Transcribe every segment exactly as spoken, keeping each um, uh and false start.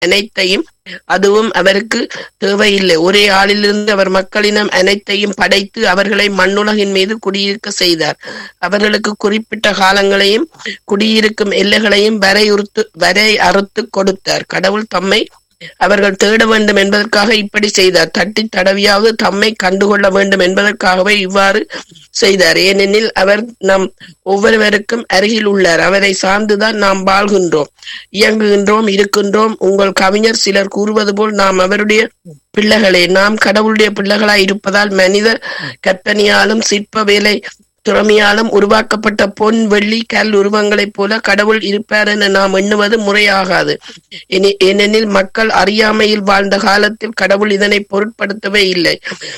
அனைத்தையும், அதுவும் அவருக்கு தேவையில்லை. ஒரே ஆளிலிருந்து அவர் மக்களினம் அனைத்தையும் படைத்து அவர்களை மண்ணுலகின் மீது குடியிருக்க செய்தார். அவர்களுக்கு குறிப்பிட்ட காலங்களையும் குடியிருக்கும் எல்லைகளையும் வரையுறுத்து வரை அறுத்து கொடுத்தார். கடவுள் தம்மை அவர்கள் தேட வேண்டும் என்பதற்காக இப்படி செய்தார். தட்டி தடவியாவது தம்மை கண்டுகொள்ள வேண்டும் என்பதற்காகவே இவ்வாறு செய்தார். ஏனெனில் அவர் நம் ஒவ்வொருவருக்கும் அருகில் உள்ளார். அவரை சார்ந்துதான் நாம் வாழ்கின்றோம், இயங்குகின்றோம், இருக்கின்றோம். உங்கள் கவிஞர் சிலர் கூறுவது போல் நாம் அவருடைய பிள்ளைகளே. நாம் கடவுளுடைய பிள்ளைகளாய் இருப்பதால் மனித கற்பனையாலும் சிற்ப வேலை திறமையாலும் உருவாக்கப்பட்ட பொன், வெள்ளி, கல் உருவங்களைப் போல கடவுள் இருப்பார் என நாம் எண்ணுவது முறையாகாது. ஏனெனில் மக்கள் அறியாமையில் வாழ்ந்த காலத்தில் கடவுள் இதனை பொருட்படுத்தவே இல்லை.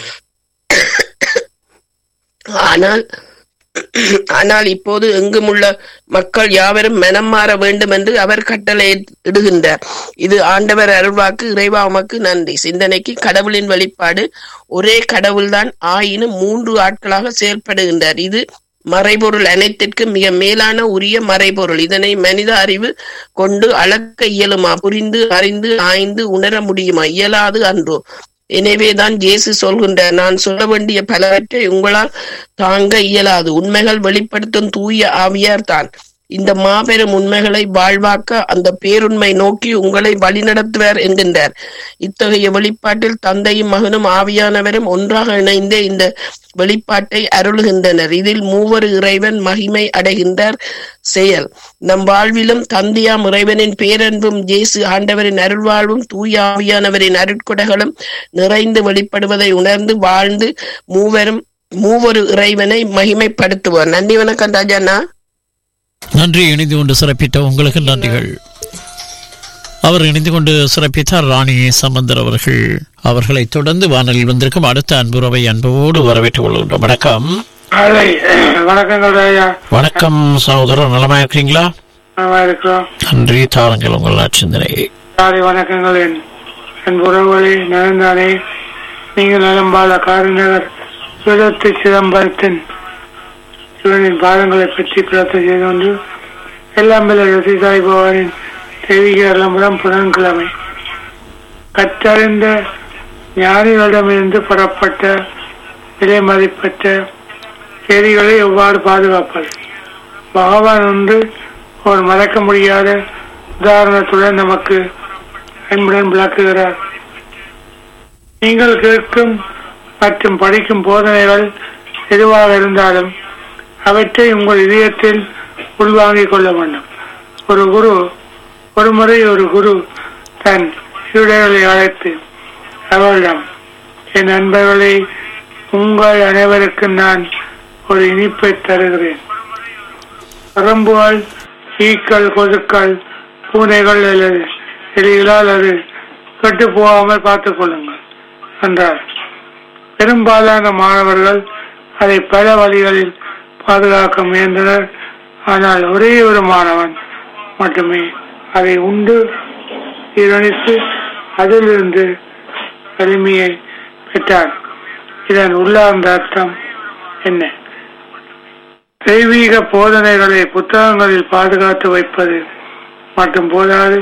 ஆனால் ஆனால் இப்போது எங்கும் உள்ள மக்கள் யாவரும் மனம் மாற வேண்டும் என்று அவர் கட்டளை இடுகின்றார். இது ஆண்டவர் அருள்வாக்கு. இறைவா உமக்கு நன்றி. சிந்தனைக்கு கடவுளின் வெளிப்பாடு. ஒரே கடவுள்தான், ஆயினும் மூன்று ஆட்களாக செயல்படுகின்றார். இது மறைபொருள் அனைத்திற்கும் மிக மேலான உரிய மறைபொருள். இதனை மனித அறிவு கொண்டு அளக்க இயலுமா? புரிந்து அறிந்து ஆய்ந்து உணர முடியுமா? இயலாது அன்றோ? எனவேதான் இயேசு சொல்கின்றார், நான் சொல்ல வேண்டிய பலவற்றை உங்களால் தாங்க இயலாது. உண்மைகள் வெளிப்படுத்தும் தூய ஆவியார் தான் இந்த மாபெரும் உண்மைகளை வாழ்வாக்க அந்த பேருண்மை நோக்கி உங்களை வழிநடத்துவார் என்கின்றார். இத்தகைய வெளிப்பாட்டில் தந்தையும் மகனும் ஆவியானவரும் ஒன்றாக இணைந்து இந்த வெளிப்பாட்டை அருள்கின்றனர். இதில் மூவரு இறைவன் மகிமை அடைகின்றார் செயல். நம் வாழ்விலும் தந்தையாம் இறைவனின் பேரன்பும் இயேசு ஆண்டவரின் அருள்வாழ்வும் தூய ஆவியானவரின் அருட்கொடைகளும் நிறைந்து வெளிப்படுவதை உணர்ந்து வாழ்ந்து மூவரும் மூவொரு இறைவனை மகிமைப்படுத்துவார். நன்றி. வணக்கம் ராஜாண்ணா. நன்றி. இணைந்து கொண்டு சிறப்பித்த உங்களுக்கு நன்றிகள். அவர் இணைந்து கொண்டு சிறப்பித்தார் ராணி சம்பந்தர் அவர்கள். அவர்களை தொடர்ந்து வானலில் வந்திருக்கும் அடுத்த அன்புறவை அன்போடு வரவேற்றுக் கொள்கின்றோம். வணக்கம். வணக்கங்கள் ராஜா. வணக்கம் சகோதரர், நலமா இருக்கீங்களா? நன்றி. தாருங்கள் உங்கள் சிந்தனை. வணக்கங்கள் என் அன்புறவுகளே, நலந்தானே? நீங்கள் நலம்பால காரிநகர் விதத்து சிதம்பரத்தின் சிவனின் பாதங்களை பற்றி பிரார்த்தனை செய்து கொண்டு எல்லாம் பிள்ளை ரசிதாய் பவானின் தெய்வீக அலம்பரம் புதன்கிழமை கற்றறிந்த ஞானிகளிடமிருந்து பெறப்பட்ட விலை மதிப்பற்ற செய்திகளை எவ்வாறு பாதுகாப்பது? பகவான் ஒன்று ஒரு மறக்க முடியாத உதாரணத்துடன் நமக்கு அன்புடன் விளக்குகிறார். நீங்கள் கேட்கும் மற்றும் படிக்கும் போதனைகள் எதுவாக இருந்தாலும் அவற்றை உங்கள் இதயத்தில் உள்வாங்கிக் கொள்ள வேண்டும். ஒரு குரு ஒரு முறை ஒரு குரு தன் சீடர்களை அழைத்து அவரிடம், என் நண்பர்களை, உங்கள் அனைவருக்கும் நான் ஒரு இனிப்பை தருகிறேன். பரம்புகள், ஈக்கள், கொசுக்கள், பூனைகள் அல்லது எலிகளால் அது கெட்டு போகாமல் பார்த்துக் கொள்ளுங்கள் என்றார். பெரும்பாலான மாணவர்கள் அதை பல வழிகளில் பாதுகாக்க முயன்றனர். ஆனால் ஒரே ஒரு மாணவன் மட்டுமே அதை உண்டு இரணித்து அதிலிருந்து வலிமையை பெற்றார். இதன் உள்ளார்ந்த அர்த்தம் என்ன? தெய்வீக போதனைகளை புத்தகங்களில் பாதுகாத்து வைப்பது மட்டும் போதாது,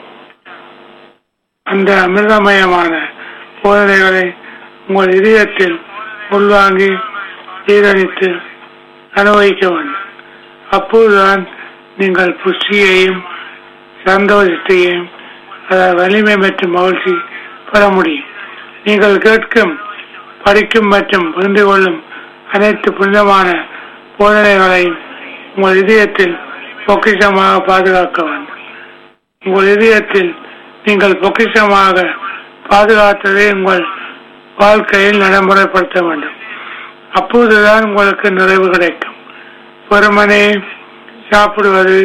அந்த அமிர்தமயமான போதனைகளை உங்கள் இதயத்தில் உள்வாங்கி ஜீரணித்து அனுபவிக்க வேண்டும். அப்போதுதான் நீங்கள் புஷ்டியையும் சந்தோஷத்தையும் அதாவது வலிமை மற்றும் மகிழ்ச்சி பெற முடியும். நீங்கள் கேட்கும், படிக்கும் மற்றும் புரிந்து கொள்ளும் அனைத்து புனிதமான போதனைகளையும் உங்கள் இதயத்தில் பொக்கிஷமாக பாதுகாக்க வேண்டும். உங்கள் இதயத்தில் நீங்கள் பொக்கிஷமாக பாதுகாத்ததை உங்கள் வாழ்க்கையில் நடைமுறைப்படுத்த வேண்டும். அப்போதுதான் உங்களுக்கு நிறைவு கிடைக்கும். வெறுமனே சாப்பிடுவது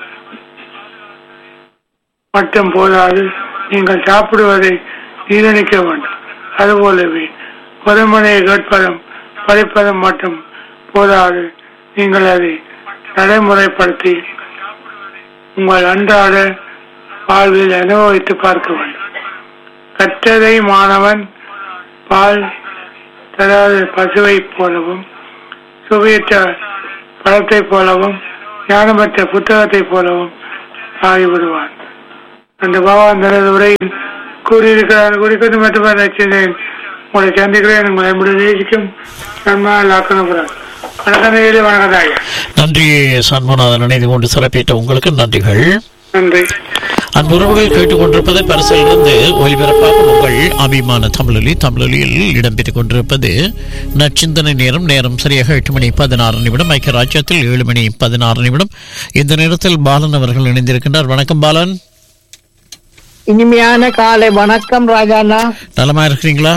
மட்டும் போதாது, நீங்கள் சாப்பிடுவதை ஜீரணிக்க வேண்டும். அதுபோலவே வெறுமனே கேட்பதும் படிப்பதும் மட்டும் போதாது, நீங்கள் அதை நடைமுறைப்படுத்தி உங்கள் அன்றாட வாழ்வில் அனுபவித்து பார்க்க வேண்டும். கற்றதை மாணவன் பால் தராத பசுவை போலவும், சுவையற்ற பழத்தை போலவும், ஞானமற்ற புத்தகத்தை போலவும் ஆகிவிடுவான். அந்த பகவான் தனது உரையில் கூறியிருக்கிறார். குறிக்கொண்டு மட்டுமே நச்சினேன். உங்களை சந்திக்கிறேன். உங்களை எப்படி நேசிக்கும் நன்மையால் ஆக்கணுகிறார். வணக்கம் நேயர்களே, வணக்கம் தாயா. நன்றி சண்முகநாதன், இணைந்து கொண்டு சிறப்பித்த உங்களுக்கு நன்றிகள். நன்றி. அன்புறவுகள் கேட்டுக்கொண்டிருப்பது பரிசிலிருந்து ஒலிபரப்பாக உங்கள் அபிமான தமிழொலி. தமிழொலியில் இடம்பெற்றுக் கொண்டிருப்பது நச்சிந்தனை நேரம். நேரம் சரியாக எட்டு மணி பதினாறு நிமிடம். ஐக்கிய ராஜ்யத்தில் ஏழு மணி பதினாறு நிமிடம். இந்த நேரத்தில் பாலன் அவர்கள் இணைந்திருக்கின்றார். வணக்கம் பாலன். இனிமையான காலை வணக்கம் ராஜாண்ணா. நலமா இருக்கிறீங்களா?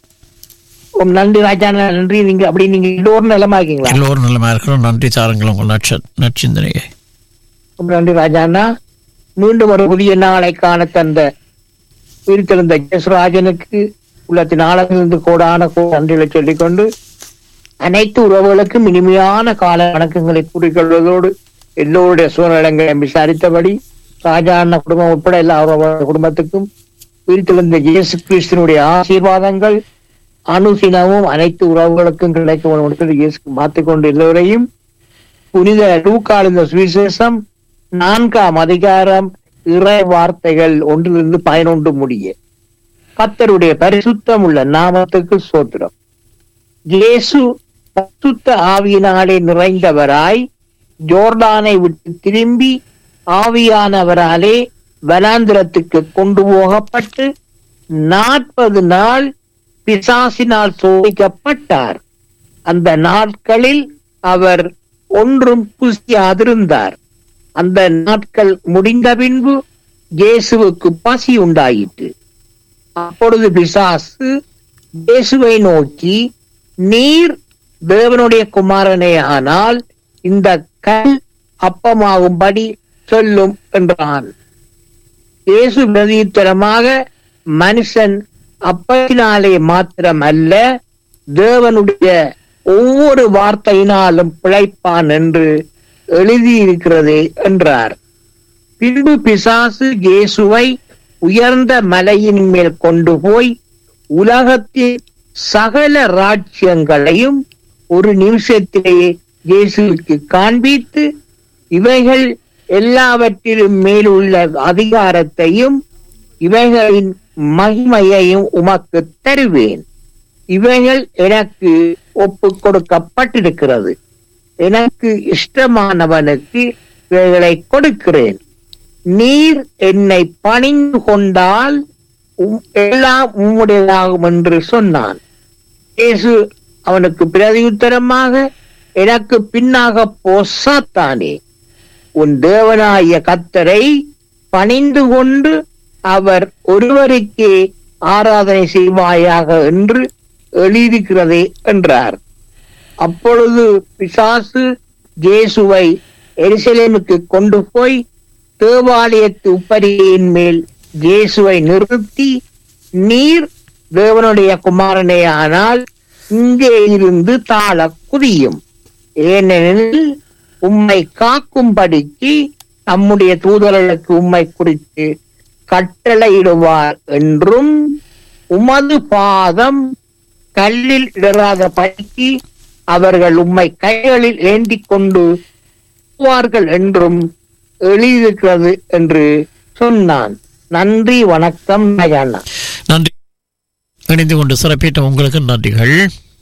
நன்றி ராஜாண்ணா, நன்றி. நீங்க அப்படி நீங்க எல்லோரும் நலமா இருக்கீங்களா? எல்லோரும் நலமா இருக்கிறோம். நன்றி. தாருங்கள் உங்கள் நட்ச நற்சிந்தனையை. நன்றி ராஜாண்ணா. மீண்டும் ஒரு புதிய நாளை காண தந்த உயிர்த்தெழுந்த ஜெயசுராஜனுக்கு உள்ளத்தின் ஆழத்திலிருந்து கோடான நன்றிகளை சொல்லிக்கொண்டு அனைத்து உறவுகளுக்கும் இனிமையான கால வணக்கங்களை கூறிக்கொள்வதோடு எல்லோருடைய சூழ்நிலங்களை விசாரித்தபடி ராஜாண்ணா குடும்பம் உட்பட எல்லா குடும்பத்துக்கும் உயிர்த்தெழுந்த இயேசு கிறிஸ்துவினுடைய ஆசீர்வாதங்கள் அனுசினமும் அனைத்து உறவுகளுக்கும் கிடைக்கும் இயேசு மாற்றிக்கொண்டு எல்லோரையும் புனித லூக்கால் இந்த சுவிசேஷம் நான்காம் அதிகாரம் இறை வார்த்தைகள் ஒன்றிலிருந்து பதினொன்று முடிய. கர்த்தருடைய பரிசுத்தம் உள்ள நாமத்துக்கு ஸ்தோத்திரம். இயேசு பரிசுத்த ஆவியினாலே நிறைந்தவராய் ஜோர்டானை விட்டு திரும்பி ஆவியானவராலே வனாந்திரத்துக்கு கொண்டு போகப்பட்டு நாற்பது நாள் பிசாசினால் சோதிக்கப்பட்டார். அந்த நாட்களில் அவர் ஒன்றும் புசியாதிருந்தார். அந்த நாட்கள் முடிந்த பின்பு இயேசுவுக்கு பசி உண்டாயிற்று. அப்பொழுது பிசாசு இயேசுவை நோக்கி, நீர் தேவனுடைய குமாரனே ஆனால் இந்த கல் அப்பமாகும்படி சொல்லும் என்றான். இயேசு பிரதியுத்தரமாக, மனுஷன் அப்பத்தினாலே மாத்திரம் அல்ல, தேவனுடைய ஒவ்வொரு வார்த்தையினாலும் பிழைப்பான் என்று எழுதியிருக்கிறது என்றார். பின்பு பிசாசு இயேசுவை உயர்ந்த மலையின் மேல் கொண்டு போய் உலகத்தின் சகல ராஜ்யங்களையும் ஒரு நிமிஷத்திலேயே இயேசுவுக்கு காண்பித்து, இவைகள் எல்லாவற்றிலும் மேலுள்ள அதிகாரத்தையும் இவைகளின் மகிமையையும் உமக்கு தருவேன். இவைகள் எனக்கு ஒப்பு கொடுக்கப்பட்டிருக்கிறது. எனக்கு இஷ்டமானவனுக்கு இவைகளை கொடுக்கிறேன். நீர் என்னை பணிந்து கொண்டால் எல்லாம் உம்முடையதாகும் என்று சொன்னான். இயேசு அவனுக்கு பிரதியுத்தரமாக, எனக்கு பின்னாக போ சாத்தானே, உன் தேவனாய கர்த்தரை பணிந்து கொண்டு அவர் ஒருவருக்கே ஆராதனை செய்வாயாக என்று எழுதியிருக்கிறதே என்றார். அப்பொழுது பிசாசு இயேசுவை எருசலேமுக்கு கொண்டு போய் தேவாலயத்து உப்பரியின் மேல் இயேசுவை நிறுத்தி, நீர் தேவனுடைய குமாரனே ஆனால் இங்கே இருந்து தாழ குதியும், ஏனெனில் உம்மை காக்கும்படிக்கு நம்முடைய தூதர்களுக்கு உம்மை குறித்து கட்டளையிடுவார் என்றும், உமது பாதம் கல்லில் இடராத படிக்கு அவர்கள் உம்மை கைகளில் ஏந்தி கொண்டு போவார்கள் என்றும் எழுதியிருக்கிறது என்று சொன்னான். நன்றி, வணக்கம். நன்றி. இணைந்து கொண்டு சிறப்பிட்ட உங்களுக்கு நன்றிகள்.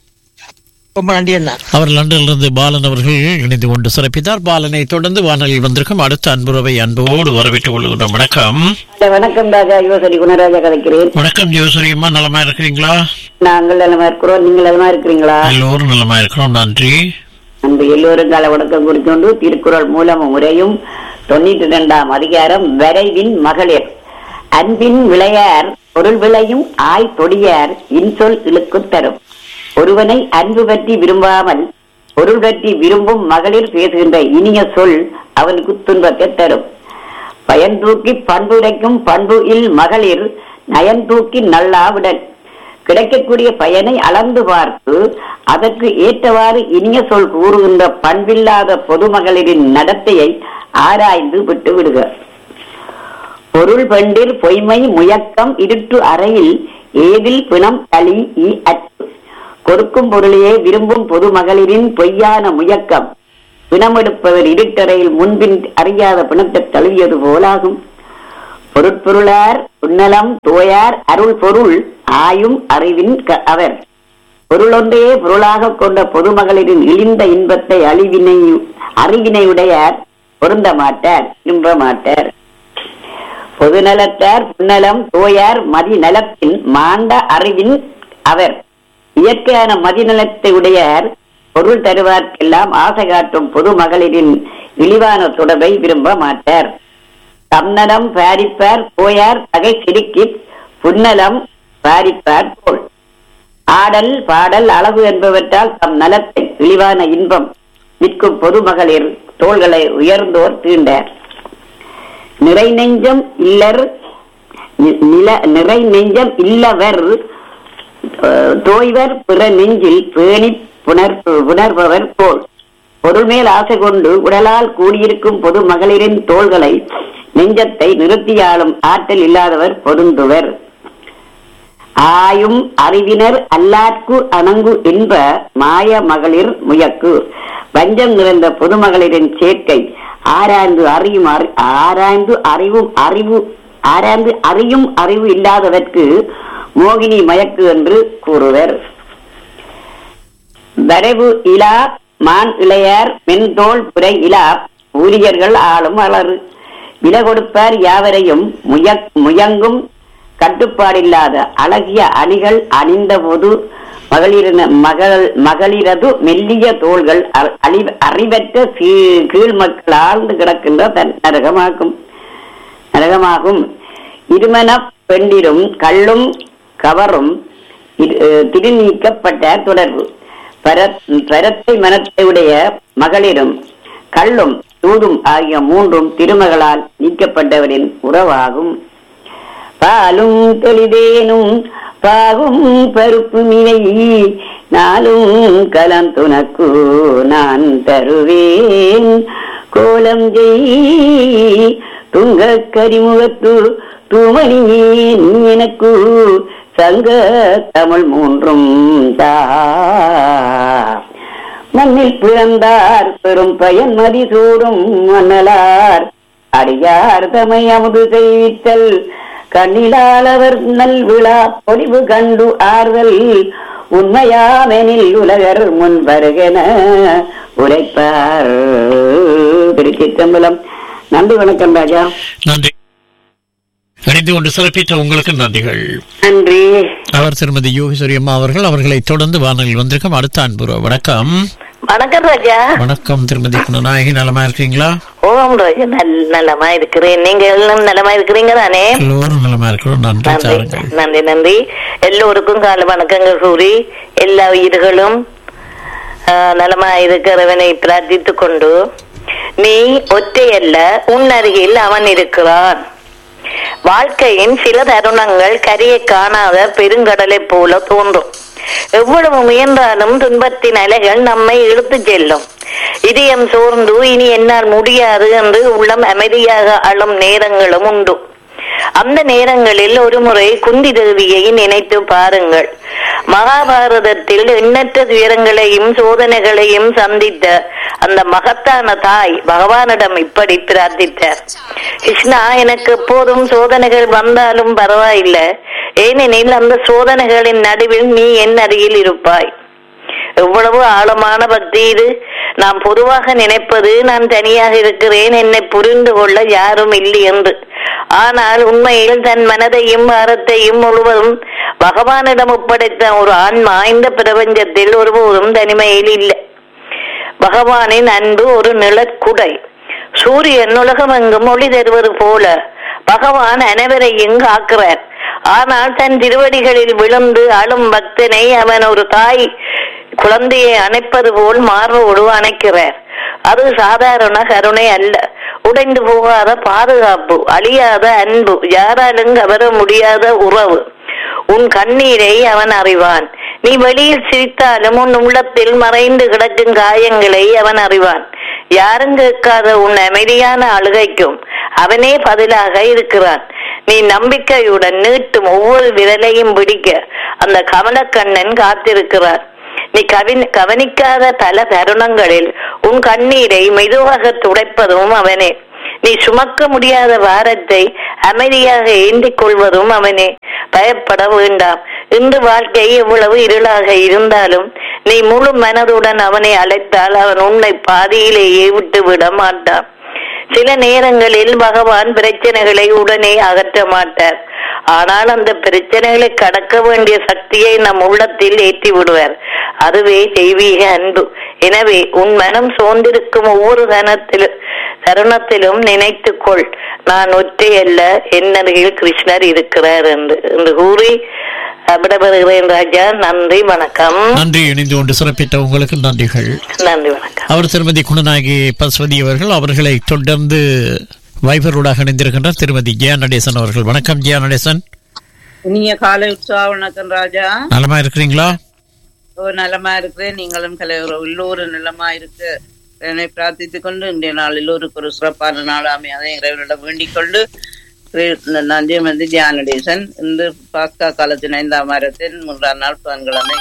ரொம்ப நன்றி அண்ணா. அவர் லண்டனிலிருந்து பாலன் அவர்கள் இணைந்து கொண்டு சிறப்பித்தார். பாலனை தொடர்ந்து வானொலியில் வந்திருக்கும் அடுத்த அன்புறவை அன்போடு வரவேற்றுக் கொள்கிறோம். வணக்கம். வணக்கம் ராஜா, யுவசரி குணராஜா கதைக்கிறேன். வணக்கம் யுவசரி அம்மா, நலமா இருக்கிறீங்களா? நாங்கள் நலமா இருக்கிறோம். நீங்கள் நலமா இருக்கிறீங்களா? எல்லோரும் நலமா இருக்கிறோம். நன்றி. அன்பு எல்லோரும் கால வணக்கம் குறிக்கொண்டு திருக்குறள் மூலம் உரையும் தொண்ணூற்றி இரண்டாம் அதிகாரம் வரைவின் மகளிர். அன்பின் விளையார் பொருள் விளையும் ஆய் தொடியார் இன்சொல் இழுக்கு தரும். ஒருவனை அன்பு பற்றி விரும்பாமல் பொருள் பற்றி விரும்பும் மகளிர் பேசுகின்ற இனிய சொல் அவனுக்கு துன்பத்தை தரும். பயன் தூக்கி பண்புரைக்கும் பண்பு இல் மகளிர் நயன் தூக்கி நல்லாவுடன். கிடைக்கக்கூடிய பயனை அளந்து பார்த்து அதற்கு ஏற்றவாறு இனிய சொல் கூறுகின்ற பண்பில்லாத பொதுமகளிரின் நடத்தையை ஆராய்ந்து விட்டு விடுக. பொருள் பெண்டில் பொய்மை முயக்கம் இருட்டு அறையில் ஏதில் பிணம் களி ஈ அற்று. கொடுக்கும் பொருளையே விரும்பும் பொதுமகளிரின் பொய்யான முயக்கம் பிணமெடுப்பவர் இருட்டறையில் முன்பின் அறியாத பிணத்தை தழுவியது போலாகும். பொருட்பொருளார் புன்னலம் தோயார் அருள் பொருள் ஆயும் அறிவின் அவர். பொருளொன்றையே பொருளாக கொண்ட பொதுமகளிரின் இழிந்த இன்பத்தை அழிவினை அறிவினையுடையார் பொருந்த மாட்டார், விரும்ப மாட்டார். பொதுநலத்தார் புன்னலம் தோயார் மதி நலத்தின் மாண்ட அறிவின் அவர். இயற்கையான மதிநலத்தை உடையார் பொருள் தருவார்க்கெல்லாம் ஆசை காட்டும் பொது மகளிரின் இழிவான தொடர்பை விரும்ப மாட்டார். தம்நலம் பாரிப்பார் போயார் தகை சிரிக்கி புன்னலம் பாரிப்பார் போல். ஆடல் பாடல் அழகு என்பவற்றால் தம் நலத்தை இழிவான இன்பம் நிற்கும் பொது மகளிர் தோள்களை உயர்ந்தோர் தீண்டார். நிறை நெஞ்சம் இல்லர் நில நிறை நெஞ்சம் இல்லவர் தோய்வர் பிற நெஞ்சில் பேணி புணர்ப்பு புணர்பவர் போல். பொருள் மேல் ஆசை கொண்டு உடலால் கூடியிருக்கும் பொது மகளிரின் தோள்களை நெஞ்சத்தை நிறுத்தியாளும் ஆற்றல் இல்லாதவர் பொருந்துவர். ஆயும் அறிவினர் அல்லார்க்கு அணங்கு என்ப மாய மகளிர் முயக்கு. வஞ்சம் நிறைந்த பொதுமகளிரின் சேர்க்கை ஆராய்ந்து அறியும் ஆராய்ந்து அறிவும் அறிவு ஆராய்ந்து அறியும் அறிவு இல்லாததற்கு மோகினி மயக்கு என்று கூறுவர். வரைவு இலா மான் இளையார் மென்தோல் புரை இலா ஊழியர்கள் ஆளும் அலறு. விலை கொடுப்பார் யாவரையும் முயக் முயங்கும் கட்டுப்பாடில்லாத அழகிய அணிகள் அணிந்த போது மகளிரின மகள் மகளிரது மெல்லிய தோள்கள் அழி அறிவற்ற கீழ் மக்கள் ஆழ்ந்து கிடக்கின்ற தன் நரகமாகும் நரகமாகும். இருமன பெண்டிரும் கள்ளும் கவரும் திருநீக்கப்பட்ட தொடர்பு. பரத்தை மனத்தை உடைய மகளிரும் கள்ளும் தூதும் ஆகிய மூன்றும் திருமகளால் நீக்கப்பட்டவரின் உறவாகும். பாலும் தெளிதேனும் பாகும் பருப்பு மினை நாளும் கலம் துணக்கு நான் தருவேன். கோலம் ஜெய் துங்க கரிமுகத்து தூமணியே நீ எனக்கு சங்க தமிழ் மூன்றும் தா. மண்ணில் பிறந்தார் பெரும் பயன் மதிசூடும் மன்னலார் அடியார் தமை அமுது செய்வித்தல் கண்ணிலால் அவர் நல் விழா பொலிவு கண்டு ஆறுதல் உண்மையாமெனில் உலகர் முன் வருகென உரைப்பார். திருச்சிற்றம்பலம். நன்றி, வணக்கம் ராஜா. நன்றி. இணைந்து கொண்டு சிறப்பித்த உங்களுக்கு நன்றிகள். நன்றி. அவர் திருமதி யோகேஸ்வரி அம்மா அவர்கள். அவர்களை தொடர்ந்து வானொலியில் வந்திருக்கும் அடுத்த அன்புற வணக்கம். வணக்கம் ராஜா. வணக்கம் திருமதி குணநாயகி, நலமா இருக்கீங்களா? ஓம் ராஜா, நலமா இருக்கிறேன். நீங்க எல்லாம் நலமா இருக்கிறீங்க தானே? எல்லோரும் நலமா இருக்கிறோம். நன்றி நன்றி நன்றி. எல்லோருக்கும் கால வணக்கங்கள் கூறி எல்லா உயிர்களும் நலமா இருக்கிறவனை பிரார்த்தித்துக் கொண்டு, நீ ஒற்றையல்ல, உன் அருகில் அவன் இருக்கிறான். வாழ்க்கையின் சில தருணங்கள் கரையை காணாத பெருங்கடலை போல தோன்றும். எவ்வளவு முயன்றாலும் துன்பத்தின் அலைகள் நம்மை இழுத்து செல்லும். இதயம் சோர்ந்து இனி என்னால் முடியாது என்று உள்ளம் அமைதியாக அழும் நேரங்களும் உண்டு. அந்த நேரங்களில் ஒரு முறை குந்தி தேவியை நினைத்து பாருங்கள். மகாபாரதத்தில் எண்ணற்ற துயரங்களையும் சோதனைகளையும் சந்தித்த அந்த மகத்தான தாய் பகவானிடம் இப்படி பிரார்த்தித்தார். கிருஷ்ணா, எனக்கு எப்போதும் சோதனைகள் வந்தாலும் பரவாயில்லை, ஏனெனில் அந்த சோதனைகளின் நடுவில் நீ என் அருகில் இருப்பாய். எவ்வளவு ஆழமான பக்தி இது! நாம் பொதுவாக நினைப்பது நான் தனியாக இருக்கிறேன், என்னை புரிந்து கொள்ள யாரும் இல்லை என்று. ஆனால் உண்மையில் தன் மனதையும் பாரத்தையும் முழுவதும் பகவானிடம் ஒப்படைத்த ஒரு ஆன்மா இந்த பிரபஞ்சத்தில் ஒருபோதும் தனிமையில் இல்லை. பகவானின் அன்பு ஒரு நிழற்குடை. சூரியன் உலகம் எங்கும் ஒளி தருவது போல பகவான் அனைவரையும் காக்கிறார். ஆனால் தன் திருவடிகளில் விழுந்து அழும் பக்தனை அவன் ஒரு தாய் குழந்தையை அணைப்பது போல் மார்போடு அணைக்கிறார். அது சாதாரண கருணை அல்ல, உடைந்து போகாத பாதுகாப்பு, அழியாத அன்பு, யாராலும் கவர முடியாத உறவு. உன் கண்ணீரை அவன் அறிவான். நீ வெளியில் சிரித்தாலும் உன் உள்ளத்தில் மறைந்து கிடக்கும் காயங்களை அவன் அறிவான். யாரும் கேட்காத உன் அமைதியான அழுகைக்கும் அவனே பதிலாக இருக்கிறான். நீ நம்பிக்கையுடன் நீட்டும் ஒவ்வொரு விரலையும் பிடிக்க அந்த கமலக்கண்ணன் காத்திருக்கிறான். நீ கவி கவனிக்காத பல தருணங்களில் உன் கண்ணீரை மெதுவாக துடைப்பதும் அவனே. நீ சுமக்க முடியாத பாரத்தை அமைதியாக ஏந்திக் கொள்வதும் அவனே. பயப்பட வேண்டாம். இன்று வாழ்க்கை எவ்வளவு இருளாக இருந்தாலும் நீ முழு மனதுடன் அவனை அழைத்தால் அவன் உன்னை பாதியிலேயே விட்டு விட மாட்டான். சில நேரங்களில் பகவான் பிரச்சனைகளை உடனே அகற்ற மாட்டார். ஆனால் அந்த பிரச்சனைகளை கடக்க வேண்டிய சக்தியை நம் உள்ளத்தில் ஏற்றி விடுவார். அதுவே தெய்வீக அன்பு. எனவே உன் மனம் சோர்ந்திருக்கும் ஒவ்வொரு தனத்திலும் தருணத்திலும் நினைத்துக்கொள், நான் ஒற்றை அல்ல, என் அருகில் கிருஷ்ணர் இருக்கிறார் என்று என்று கூறி விடப்படுகிறேன் ராஜா. நன்றி, வணக்கம். நன்றி. இணைந்து கொண்டு சிறப்பித்த உங்களுக்கு நன்றிகள். நன்றி, வணக்கம். அவர் திருமதி குணநாயகி பசுவதி அவர்கள். அவர்களை தொடர்ந்து வைபரோடாக இணைந்திருக்கின்றார் திருமதி ஜெயா நடேசன் அவர்கள். வணக்கம் ஜெயா நடேசன். இனிய காலை உற்சாக வணக்கம் ராஜா. நலமா இருக்கிறீங்களா? ஓ, நலமா இருக்கிறேன். நீங்களும் கலைவர் எல்லோரும் நலமா இருக்கு என்னை பிரார்த்தித்துக் கொண்டு இன்றைய நாள் எல்லோருக்கு ஒரு சிறப்பான நாளாமே அதை இறைவனிடம் வேண்டிக் கொண்டு நன்றி வந்து ஜெயா நடேசன். இன்று பாஸ்கா காலத்தின் ஐந்தாம் வாரத்தின் மூன்றாம் நாள் புதன்கிழமை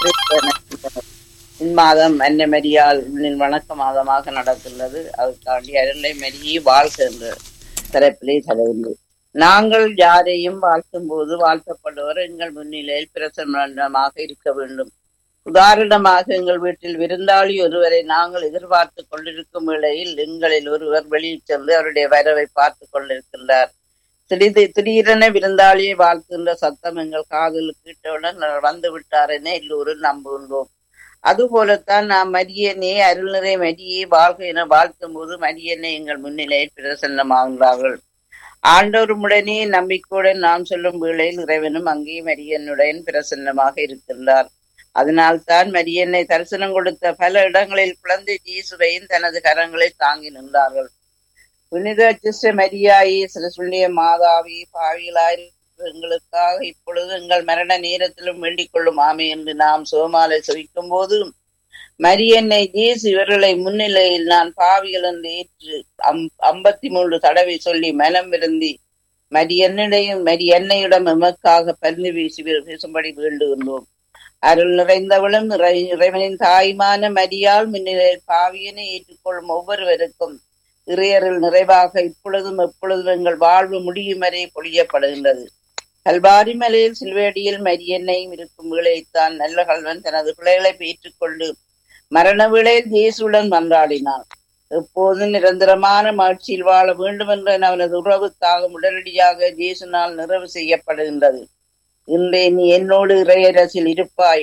இம்மாதம் அன்னை மரியாள் வணக்க மாதமாக நடத்துள்ளது. அதுக்காண்டி அருளை மரியை வாழ்க என்ற தலைப்பிலே தலைந்து நாங்கள் யாரையும் வாழ்த்தும் போது வாழ்த்தப்படுவர் எங்கள் முன்னிலையில் பிரசன்னமாக இருக்க வேண்டும். உதாரணமாக எங்கள் வீட்டில் விருந்தாளி ஒருவரை நாங்கள் எதிர்பார்த்து கொண்டிருக்கும் வேளையில் எங்களில் ஒருவர் வெளியில் சென்று அவருடைய வரவை பார்த்து கொண்டிருக்கின்றார். திடீர் திடீரென விருந்தாளியை வாழ்த்துகின்ற சத்தம் எங்கள் காதில் கேட்டவுடன் வந்து விட்டார் என எல்லோரும் நம்புகின்றோம். அதுபோலத்தான் நாம் மரியனே அருள் நிறை மரியை வாழ்க என வாழ்த்தும் போது மரியனை எங்கள் முன்னிலையில் பிரசன்னமாகின்றார்கள். ஆண்டவருமுடனே நம்பிக்கையுடன் நாம் சொல்லும் வேளையில் இறைவனும் அங்கே மரியனுடன் பிரசன்னமாக இருக்கின்றார். அதனால்தான் மரியனை தரிசனம் கொடுத்த பல இடங்களில் குழந்தை இயேசுவையும் தனது கரங்களில் தாங்கி நின்றார்கள். புனித சிஸ்டர் மரியாயே சிறுசுள்ளிய மாதாவி பாவிகளாய் எங்களுக்காக இப்பொழுது எங்கள் மரண நேரத்திலும் வேண்டிக் கொள்ளும் ஆமே என்று நாம் சோமாலை சொல்லிக்கும் போது மரியன்னை இயேசு இவர்களை முன்னிலையில் நான் பாவிகள் என்று ஏற்று அம் ஐம்பத்தி மூன்று தடவை சொல்லி மனம் விருந்தி மரியன்னிடையும் மரியன்னையிடம் எமக்காக பரிந்து வீசி பேசும்படி வேண்டுகின்றோம். அருள் நிறைந்தவளும் இறைவனின் தாய்மான மரியாள் முன்னிலையில் பாவியனை ஏற்றுக்கொள்ளும் ஒவ்வொருவருக்கும் இறையருள் நிறைவாக இப்பொழுதும் எப்பொழுதும் எங்கள் வாழ்வு முடியும் வரை பொழியப்படுகின்றது. கல்வாரி மலையில் சில்வேடியில் மரியன்னையும் இருக்கும் வேளையைத்தான் நல்ல கல்வன் தனது பிள்ளைகளை ஏற்றுக்கொண்டு மரண வேளையில் இயேசுடன் மன்றாடினான். எப்போதும் நிரந்தரமான மகிழ்ச்சியில் வாழ வேண்டும் என்ற அவனது உறவு தாகம் உடனடியாக இயேசுனால் நிறைவு செய்யப்படுகின்றது. இன்றே நீ என்னோடு இறையரசில் இருப்பாய்.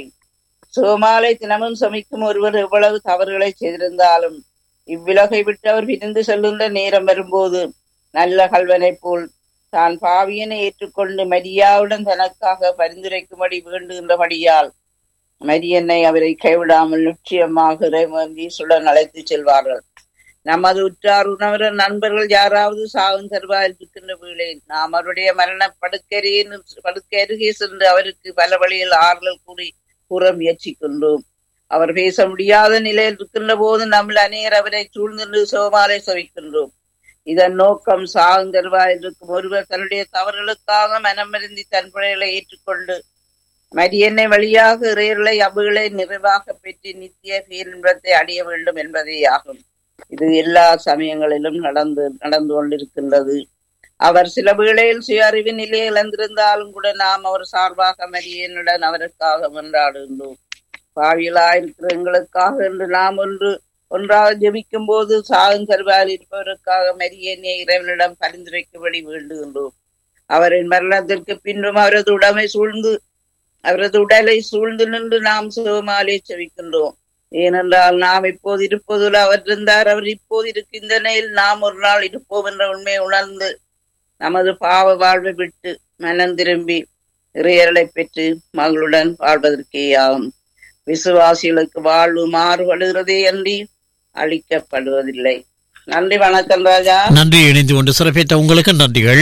சோமாலை தினமும் சமைக்கும் ஒருவர் எவ்வளவு தவறுகளை செய்திருந்தாலும் இவ்வுலகை விட்டு அவர் பிரிந்து செல்லுகின்ற நேரம் வரும்போது நல்ல கல்வனை போல் தான் பாவியனை ஏற்றுக்கொண்டு மரியாவுடன் தனக்காக பரிந்துரைக்கும்படி வேண்டுகின்றபடியால் மரியன்னை அவரை கைவிடாமல் நிச்சயமாக இறைவன் அழைத்து செல்வார்கள். நமது உற்றார் உணவர நண்பர்கள் யாராவது சாகும் தருவாயில் இருக்கின்ற வேளை நாம் அவருடைய மரண படுக்கரையே படுக்கை அருகே சென்று அவருக்கு பல வழியில் ஆறுதல் கூறி கூற முயற்சிக்கின்றோம். அவர் பேச முடியாத நிலையில் இருக்கின்ற போது நம்மள் அநேகர் அவரை சூழ்ந்து சோமாலை சவிக்கின்றோம். இதன் நோக்கம் சாகும் தருவாயில் இருக்கும் ஒருவர் தன்னுடைய தவறுகளுக்காக மனமருந்தி தன் பிழைகளை ஏற்றுக்கொண்டு மரியன்னை வழியாக இறையர்களை அவுகளை நிறைவாக பெற்று நித்திய பேரின்பத்தை அடைய வேண்டும் என்பதே ஆகும். இது எல்லா சமயங்களிலும் நடந்து நடந்து கொண்டிருக்கின்றது. அவர் சில வேளையில் சுய அறிவு நிலையை இழந்திருந்தாலும் கூட நாம் அவர் சார்பாக மரியனுடன் அவருக்காக கொண்டாடுகின்றோம். பாவியலாயிருக்கிற எங்களுக்காக என்று நாம் ஒன்று ஒன்றாக ஜெபிக்கும் போது சாகும் கருவால் இருப்பவருக்காக மரியனை இறைவனிடம் பரிந்துரைக்கும்படி வேண்டுகின்றோம். அவரின் மரணத்திற்கு பின்பும் அவரது உடமை சூழ்ந்து அவரது உடலை சூழ்ந்து நின்று நாம் சுகமாலே செவிக்கின்றோம். ஏனென்றால் நாம் இப்போது இருப்பதுல அவர் இருந்தார், அவர் இப்போது இருக்கின்ற நிலையில் நாம் ஒரு நாள் இருப்போம் என்ற உண்மையை உணர்ந்து நமது பாவ வாழ்வை விட்டு மனம் திரும்பி இறையர்களை பெற்று மகளுடன் வாழ்வதற்கே ஆகும். விசுவாசிகளுக்கு வாழ்வு மாறுபடுகிறதே அன்றி அளிக்கப்படுவதில்லை. நன்றி, வணக்கம் ராஜா. நன்றி. இணைந்து கொண்டு சிறப்பித்த உங்களுக்கு நன்றிகள்.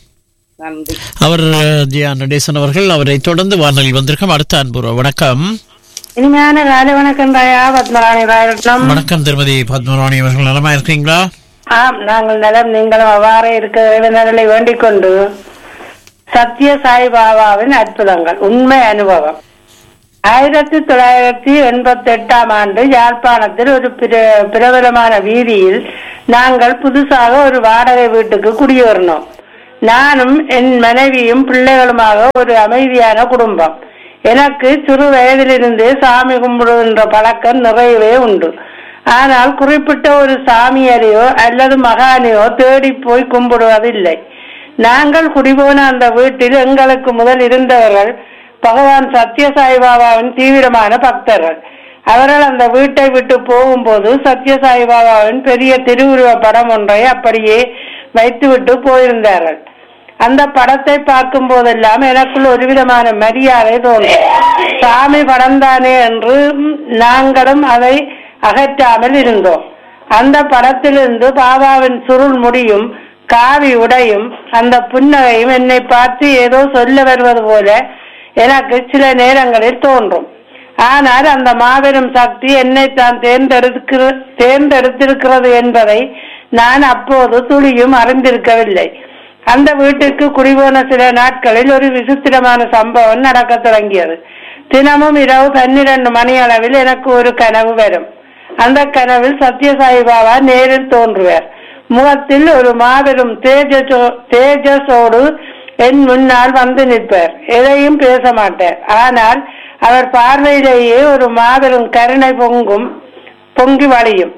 நன்றி. அவர் ஜெயா நடேசன் அவர்கள். அவரை தொடர்ந்து வானொலியில் வந்திருக்கும் அடுத்த அன்புறவு. வணக்கம். இனிமையான காலை வணக்கம் ராயா. பத்மராணி ராயரட்னம். வணக்கம் திருமதி பத்மராணி அவர்கள். நலமா இருக்கீங்களா? ஆம், நாங்கள் நலம். நீங்களும் அவ்வாறே இருக்க நலனை வேண்டிக் கொண்டு சத்ய சாய் பாபாவின் அற்புதங்கள் உண்மை அனுபவம் ஆயிரத்தி தொள்ளாயிரத்தி எண்பத்தி எட்டாம் ஆண்டு யாழ்ப்பாணத்தில் ஒரு பிர- பிரபலமான வீதியில் நாங்கள் புதுசாக ஒரு வாடகை வீட்டுக்கு குடியேறினோம். நானும் என் மனைவியும் பிள்ளைகளுமாக ஒரு அமைதியான குடும்பம். எனக்கு சிறு வயதிலிருந்தே சாமி கும்பிடுகின்ற பழக்கம் நிறையவே உண்டு. ஆனால் குறிப்பிட்ட ஒரு சாமியாரையோ அல்லது மகானையோ தேடி போய் கும்பிடுவதில்லை. நாங்கள் குடிபோன அந்த வீட்டில் எங்களுக்கு முதல் இருந்தவர்கள் பகவான் சத்யசாய் பாபாவின் தீவிரமான பக்தர்கள். அவர்கள் அந்த வீட்டை விட்டு போகும்போது சத்யசாய் பாபாவின் பெரிய திருவுருவ படம் ஒன்றை அப்படியே வைத்துவிட்டு போயிருந்தார்கள். அந்த படத்தை பார்க்கும் போதெல்லாம் எனக்குள் ஒரு விதமான மரியாதை தோன்றும். சாமி படம் தானே என்று நாங்களும் அதை அகற்றாமல் இருந்தோம். அந்த படத்திலிருந்து பாபாவின் சுருள் முடியும் காவி உடையும் அந்த புன்னகையும் என்னை பார்த்து ஏதோ சொல்ல வருவது போல எனக்கு சில நேரங்களில் தோன்றும். ஆனால் அந்த மாபெரும் சக்தி என்னை தான் தேர்ந்தெடுக்கிற தேர்ந்தெடுத்திருக்கிறது என்பதை நான் அப்போது துளியும் அறிந்திருக்கவில்லை. அந்த வீட்டுக்கு குடிபோன சில நாட்களில் ஒரு விசித்திரமான சம்பவம் நடக்க தொடங்கியது. தினமும் இரவு பன்னிரண்டு மணி அளவில் எனக்கு ஒரு கனவு வரும். அந்த கனவில் சத்யசாய் பாபா நேரில் தோன்றுவார். முகத்தில் ஒரு மாபெரும் தேஜஸோ தேஜஸோடு என் முன்னால் வந்து நிற்பார். எதையும் பேச மாட்டார். ஆனால் அவர் பார்வையிலேயே ஒரு மாபெரும் கருணை பொங்கும் பொங்கி வழியும்.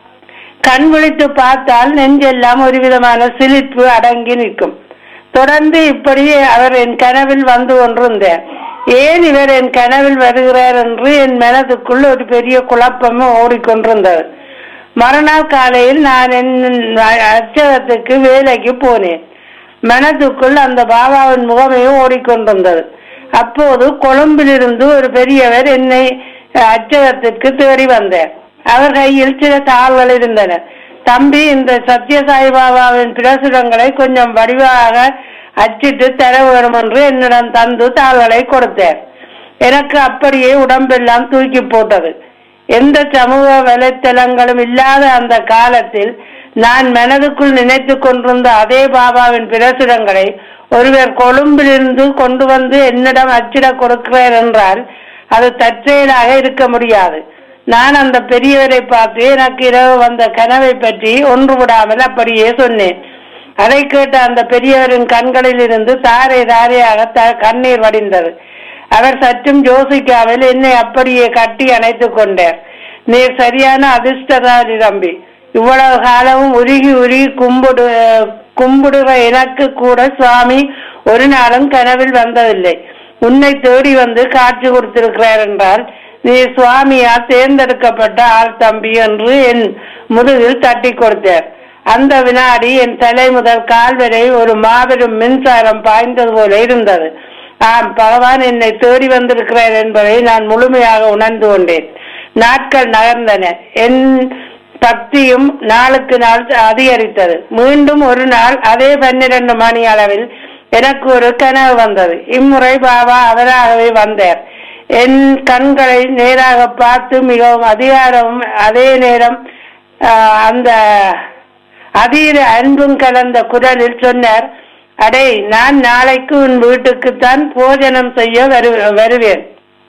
கண் விழித்து பார்த்தால் நெஞ்செல்லாம் ஒரு விதமான சிலிர்ப்பு அடங்கி நிற்கும். தொடர்ந்து இப்படி அவர் என் கனவில் வந்து கொண்டிருந்தார். ஏன் இவர் என் கனவில் வருகிறார் என்று என் மனதுக்குள் ஒரு பெரிய குழப்பமும் ஓடிக்கொண்டிருந்தது. மறுநாள் காலையில் நான் என் அச்சகத்துக்கு வேலைக்கு போனேன். மனதுக்குள் அந்த பாபாவின் முகமையும் ஓடிக்கொண்டிருந்தது. அப்போது கொழும்பிலிருந்து ஒரு பெரியவர் என்னை அச்சகத்திற்கு தேடி வந்தார். அவர் கையில் சில தாள்கள் இருந்தன. தம்பி, இந்த சத்யசாய் பாபாவின் பிரசுரங்களை கொஞ்சம் வடிவாக அச்சிட்டு தர வேண்டும் என்று என்னிடம் தந்து தாள்களை கொடுத்தார். எனக்கு அப்படியே உடம்பெல்லாம் தூக்கி போட்டது. எந்த சமூக வலைத்தளங்களும் இல்லாத அந்த காலத்தில் நான் மனதுக்குள் நினைத்து கொண்டிருந்த அதே பாபாவின் பிரசுரங்களை ஒருவர் கொழும்பிலிருந்து கொண்டு வந்து என்னிடம் அச்சிட கொடுக்கிறார் என்றால் அது தற்செயலாக இருக்க முடியாது. நான் அந்த பெரியவரை பார்த்து எனக்கு இரவு வந்த கனவை பற்றி ஒன்று விடாமல் அப்படியே சொன்னேன். அதை கேட்ட அந்த பெரியவரின் கண்களில் இருந்து தாரை தாரையாக த கண்ணீர் வடிந்தது. அவர் சற்றும் யோசிக்காமல் என்னை அப்படியே கட்டி அணைத்துக் கொண்டார். நீர் சரியான அதிர்ஷ்டதாரி தம்பி. இவ்வளவு காலமும் உருகி உருகி கும்பிடு கும்பிடுற எனக்கு கூட சுவாமி ஒரு நாளும் கனவில் வந்ததில்லை. உன்னை தேடி வந்து காட்சி கொடுத்திருக்கிறார் என்றால் நீ சுவாமியால் தேர்ந்தெடுக்கப்பட்ட ஆள் தம்பி என்று என் முதுகில் தட்டி கொடுத்தார். அந்த வினாடி என் தலை முதல் கால் வரை ஒரு மாபெரும் மின்சாரம் பாய்ந்தது போல இருந்தது. ஆம், பகவான் என்னை தேடி வந்திருக்கிறார் என்பதை நான் முழுமையாக உணர்ந்து கொண்டேன். நாட்கள் நகர்ந்தன. என் பக்தியும் நாளுக்கு நாள் அதிகரித்தது. மீண்டும் ஒரு நாள் அதே பன்னிரண்டு மணி அளவில் எனக்கு ஒரு கனவு வந்தது. இம்முறை பாபா அவராகவே வந்தார். என் கண்களை நேராக பார்த்து மிகவும் அதிகாரமும் அதே நேரம் அந்த அதீர அன்பும் கலந்த குரலில் சொன்னார், அடே, நான் நாளைக்கு உன் வீட்டுக்குத்தான் போஜனம் செய்ய வரு வருவேன்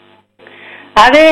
அதே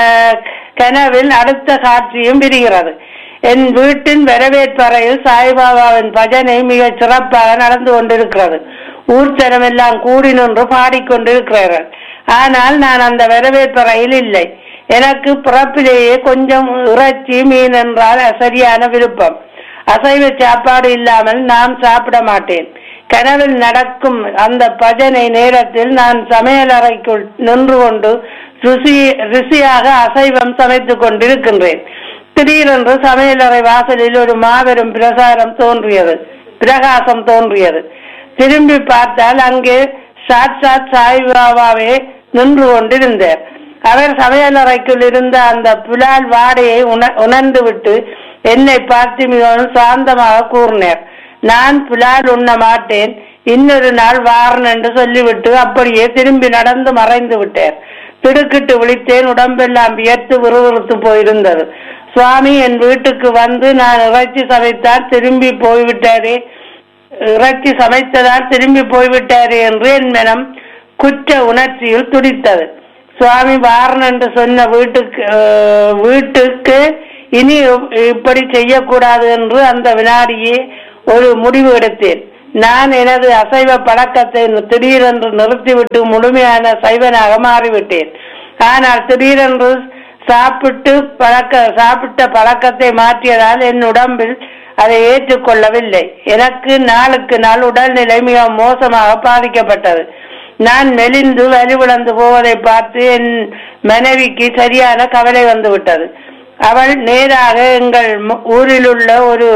கனவில் அடுத்த காட்சியும் விரிகிறது. என் வீட்டின் வரவேற்பறையில் சாய்பாபாவின் பஜனை மிக சிறப்பாக நடந்து கொண்டிருக்கிறது. ஊர்த்தனம் எல்லாம் கூடி நின்று பாடிக்கொண்டிருக்கிறார்கள். ஆனால் நான் அந்த வரவேற்பறையில் இல்லை. எனக்கு பிறப்பிலேயே கொஞ்சம் இறைச்சி மீன் என்றால் சரியான விருப்பம். அசைவ சாப்பாடு இல்லாமல் நான் சாப்பிட மாட்டேன். கனவில் நடக்கும் அந்த பஜனை நேரத்தில் நான் சமையலறைக்குள் நின்று கொண்டு ருசி ருசியாக அசைவம் சமைத்துக் கொண்டிருக்கின்றேன். திடீரென்று சமையலறை வாசலில் ஒரு மாபெரும் பிரசாரம் தோன்றியது பிரகாசம் தோன்றியது. திரும்பி பார்த்தால் அங்கே சாட்சாத் சாய்பாபாவே நின்று கொண்டிருந்தார். அவர் சமையலறைக்குள் இருந்த அந்த புலால் வாடையை உண உணர்ந்து விட்டு என்னை பார்த்து மிகவும் சாந்தமாக கூறினார், நான் புலால் உண்ண மாட்டேன், இன்னொரு நாள் வாரன் என்று சொல்லிவிட்டு அப்படியே திரும்பி நடந்து மறைந்து விட்டார். திடுக்கிட்டு விழித்தேன். உடம்பெல்லாம் வியர்த்து விறுவிறுத்து போயிருந்தது. சுவாமி என் வீட்டுக்கு வந்து நான் இறைச்சி சமைத்தால் திரும்பி போய்விட்டாரே இறைச்சி சமைத்ததால் திரும்பி போய்விட்டாரே என்று என் மனம் குற்ற உணர்ச்சியில் துடித்தது. சுவாமி வாரன் என்று சொன்ன வீட்டுக்கு வீட்டுக்கு இனி இப்படி செய்யக்கூடாது என்று அந்த வினாடியே ஒரு முடிவு எடுத்தேன். நான் எனது அசைவ பழக்கத்தை திடீரென்று நிறுத்திவிட்டு முழுமையான சைவனாக மாறிவிட்டேன். ஆனால் திடீரென்று சாப்பிட்டு பழக்க சாப்பிட்ட பழக்கத்தை மாற்றியதால் என் உடம்பில் அதை ஏற்றுக்கொள்ளவில்லை. எனக்கு நாளுக்கு நாள் உடல்நிலை மிக மோசமாக பாதிக்கப்பட்டது. நான் மெலிந்து வலிவிழந்து போவதை பார்த்து என் மனைவிக்கு சரியான கவலை வந்து விட்டது. அவள் நேராக எங்கள் ஊரில் உள்ள ஒரு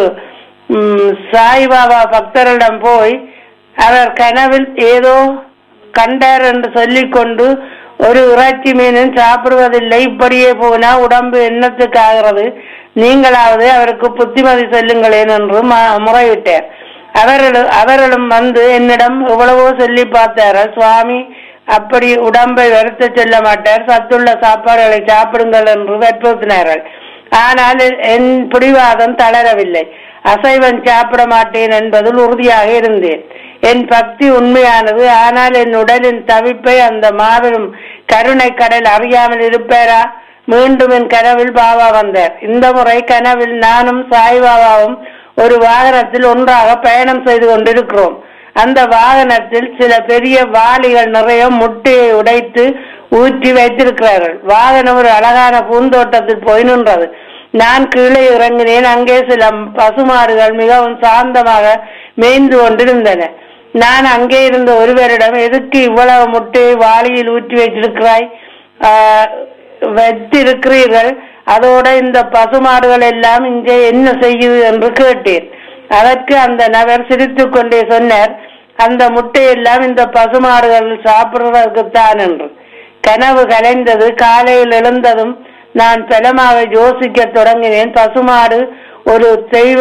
சாய்பாபா பக்தரிடம் போய் அவர் கனவில் ஏதோ கண்டார் என்று சொல்லிக் கொண்டு ஒரு இறைச்சி மீனும் சாப்பிடுவதில்லை, இப்படியே போனா உடம்பு எண்ணத்துக்கு ஆகிறது, நீங்களாவது அவருக்கு புத்திமதி சொல்லுங்களேன் என்று முறையிட்டார். அவர்களும் அவர்களும் வந்து என்னிடம் எவ்வளவோ சொல்லி பார்த்தார்கள். சுவாமி அப்படி உடம்பை வருத்த சொல்ல மாட்டார், சத்துள்ள சாப்பாடுகளை சாப்பிடுங்கள் என்று வற்புறுத்தினார்கள். ஆனால் என் பிடிவாதம் தளரவில்லை. அசைவம் சாப்பிட மாட்டேன் என்பதில் உறுதியாக இருந்தேன். என் பக்தி உண்மையானது. ஆனால் என் உடலின் தவிப்பை அந்த மாபெரும் கருணை கடல் அறியாமல் இருப்பாரா? மீண்டும் என் கனவில் பாபா வந்தார். இந்த முறை கனவில் நானும் சாய்பாபாவும் ஒரு வாகனத்தில் ஒன்றாக பயணம் செய்து கொண்டிருக்கிறோம். அந்த வாகனத்தில் சில பெரிய வாளிகள் நிறைய முட்டையை உடைத்து ஊற்றி வைத்திருக்கிறார்கள். வாகனம் ஒரு அழகான பூந்தோட்டத்தில் போய் நின்றது. நான் கீழே இறங்கினேன். அங்கே சில பசுமாடுகள் மிகவும் சாந்தமாக மேய்ந்து கொண்டிருந்தன. நான் அங்கே இருந்த ஒருவரிடம், எதுக்கு இவ்வளவு முட்டையை வாளியில் ஊற்றி வைத்திருக்கிறாய் ஆஹ் வைத்திருக்கிறீர்கள் அதோட இந்த பசுமாடுகள் எல்லாம் இங்கே என்ன செய்யுது என்று கேட்டேன். அதற்கு அந்த நபர் சிரித்து கொண்டே சொன்னார், அந்த முட்டையெல்லாம் இந்த பசுமாடுகள் சாப்பிடுறதுக்குத்தான் என்று. கனவு கலைந்தது. காலையில் எழுந்ததும் நான் பலமாக யோசிக்க தொடங்கினேன். பசுமாடு ஒரு தெய்வ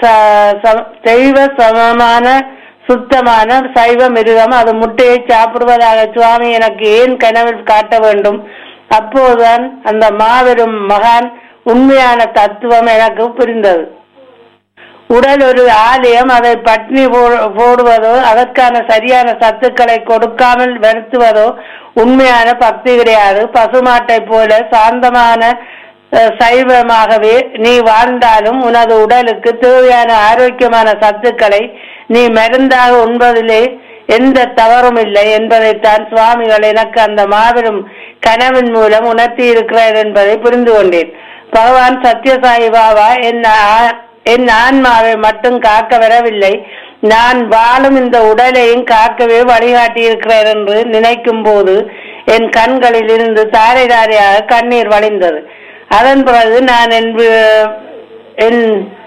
தெய்வ சமமான சுத்தமான சைவ மிருகம். அது முட்டையை சாப்பிடுவதாக சுவாமி எனக்கு ஏன் கனவில் காட்ட வேண்டும்? அப்போதுதான் அந்த மாபெரும் மகான் உண்மையான தத்துவம் எனக்கு புரிந்தது. உடல் ஒரு ஆலயம், அதை பட்னி போடுவதோ அதற்கான சரியான சத்துக்களை கொடுக்காமல் வருத்துவதோ உண்மையான பக்தி கிடையாது. பசுமாட்டை போல சாந்தமான சைவமாகவே நீ வாழ்ந்தாலும் உனது உடலுக்கு தேவையான ஆரோக்கியமான சத்துக்களை நீ மருந்தாக உண்பதிலே எந்த தவறும் இல்லை என்பதைத்தான் சுவாமிகள் எனக்கு அந்த மாபெரும் கனவின் மூலம் உணர்த்தி இருக்கிறார் என்பதை புரிந்து கொண்டேன். பகவான் சத்யசாயி பாபா என் என் ஆன்மாவை மட்டும் காக்க வரவில்லை, நான் வாழும் இந்த உடலையும் காக்கவே வழிகாட்டி இருக்கிறார் என்று நினைக்கும் போது என் கண்களில் இருந்து தாரை தாரையாக கண்ணீர் வழிந்தது. அதன் பிறகு நான் என் என்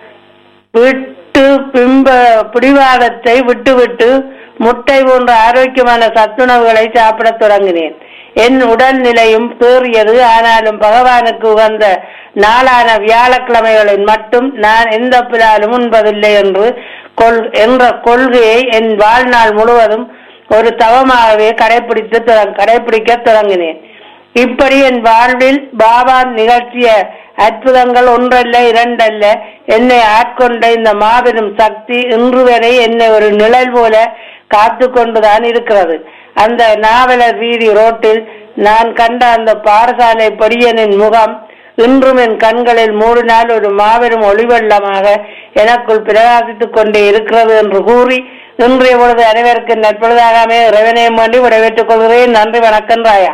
விட்டு பிம்ப பிடிவாதத்தை விட்டுவிட்டு முட்டை போன்ற ஆரோக்கியமான சத்துணவுகளை சாப்பிட தொடங்கினேன். என் உடல் நிலையும் தேறியது. ஆனாலும் பகவானுக்கு உகந்த நாளான வியாழக்கிழமைகளில் மட்டும் நான் எந்த பிலாலும் உண்பதில்லை என்று கொள் என்ற கொள்கையை என் வாழ்நாள் முழுவதும் ஒரு தவமாகவே கடைபிடித்து கடைபிடிக்க தொடங்கினேன். இப்படி என் வாழ்வில் பாபா நிகழ்த்திய அற்புதங்கள் ஒன்றல்ல இரண்டல்ல. என்னை ஆட்கொண்ட இந்த மாபெரும் சக்தி இன்று வரை என்னை ஒரு நிழல் போல காத்து கொண்டுதான் இருக்கிறது. அந்த நாவலர் வீதி ரோட்டில் நான் கண்ட அந்த பாடசாலை படியனின் முகம் இன்றும் என் கண்களில் மூடினால் ஒரு மாபெரும் ஒளிவெள்ளமாக எனக்குள் பிரகாசித்துக் கொண்டே இருக்கிறது என்று கூறி இன்றைய பொழுது அனைவருக்கு நற்பொழுதாகவே இறைவனையும் வேண்டி விடைபெற்றுக் கொள்கிறேன். நன்றி, வணக்கம் ராயா.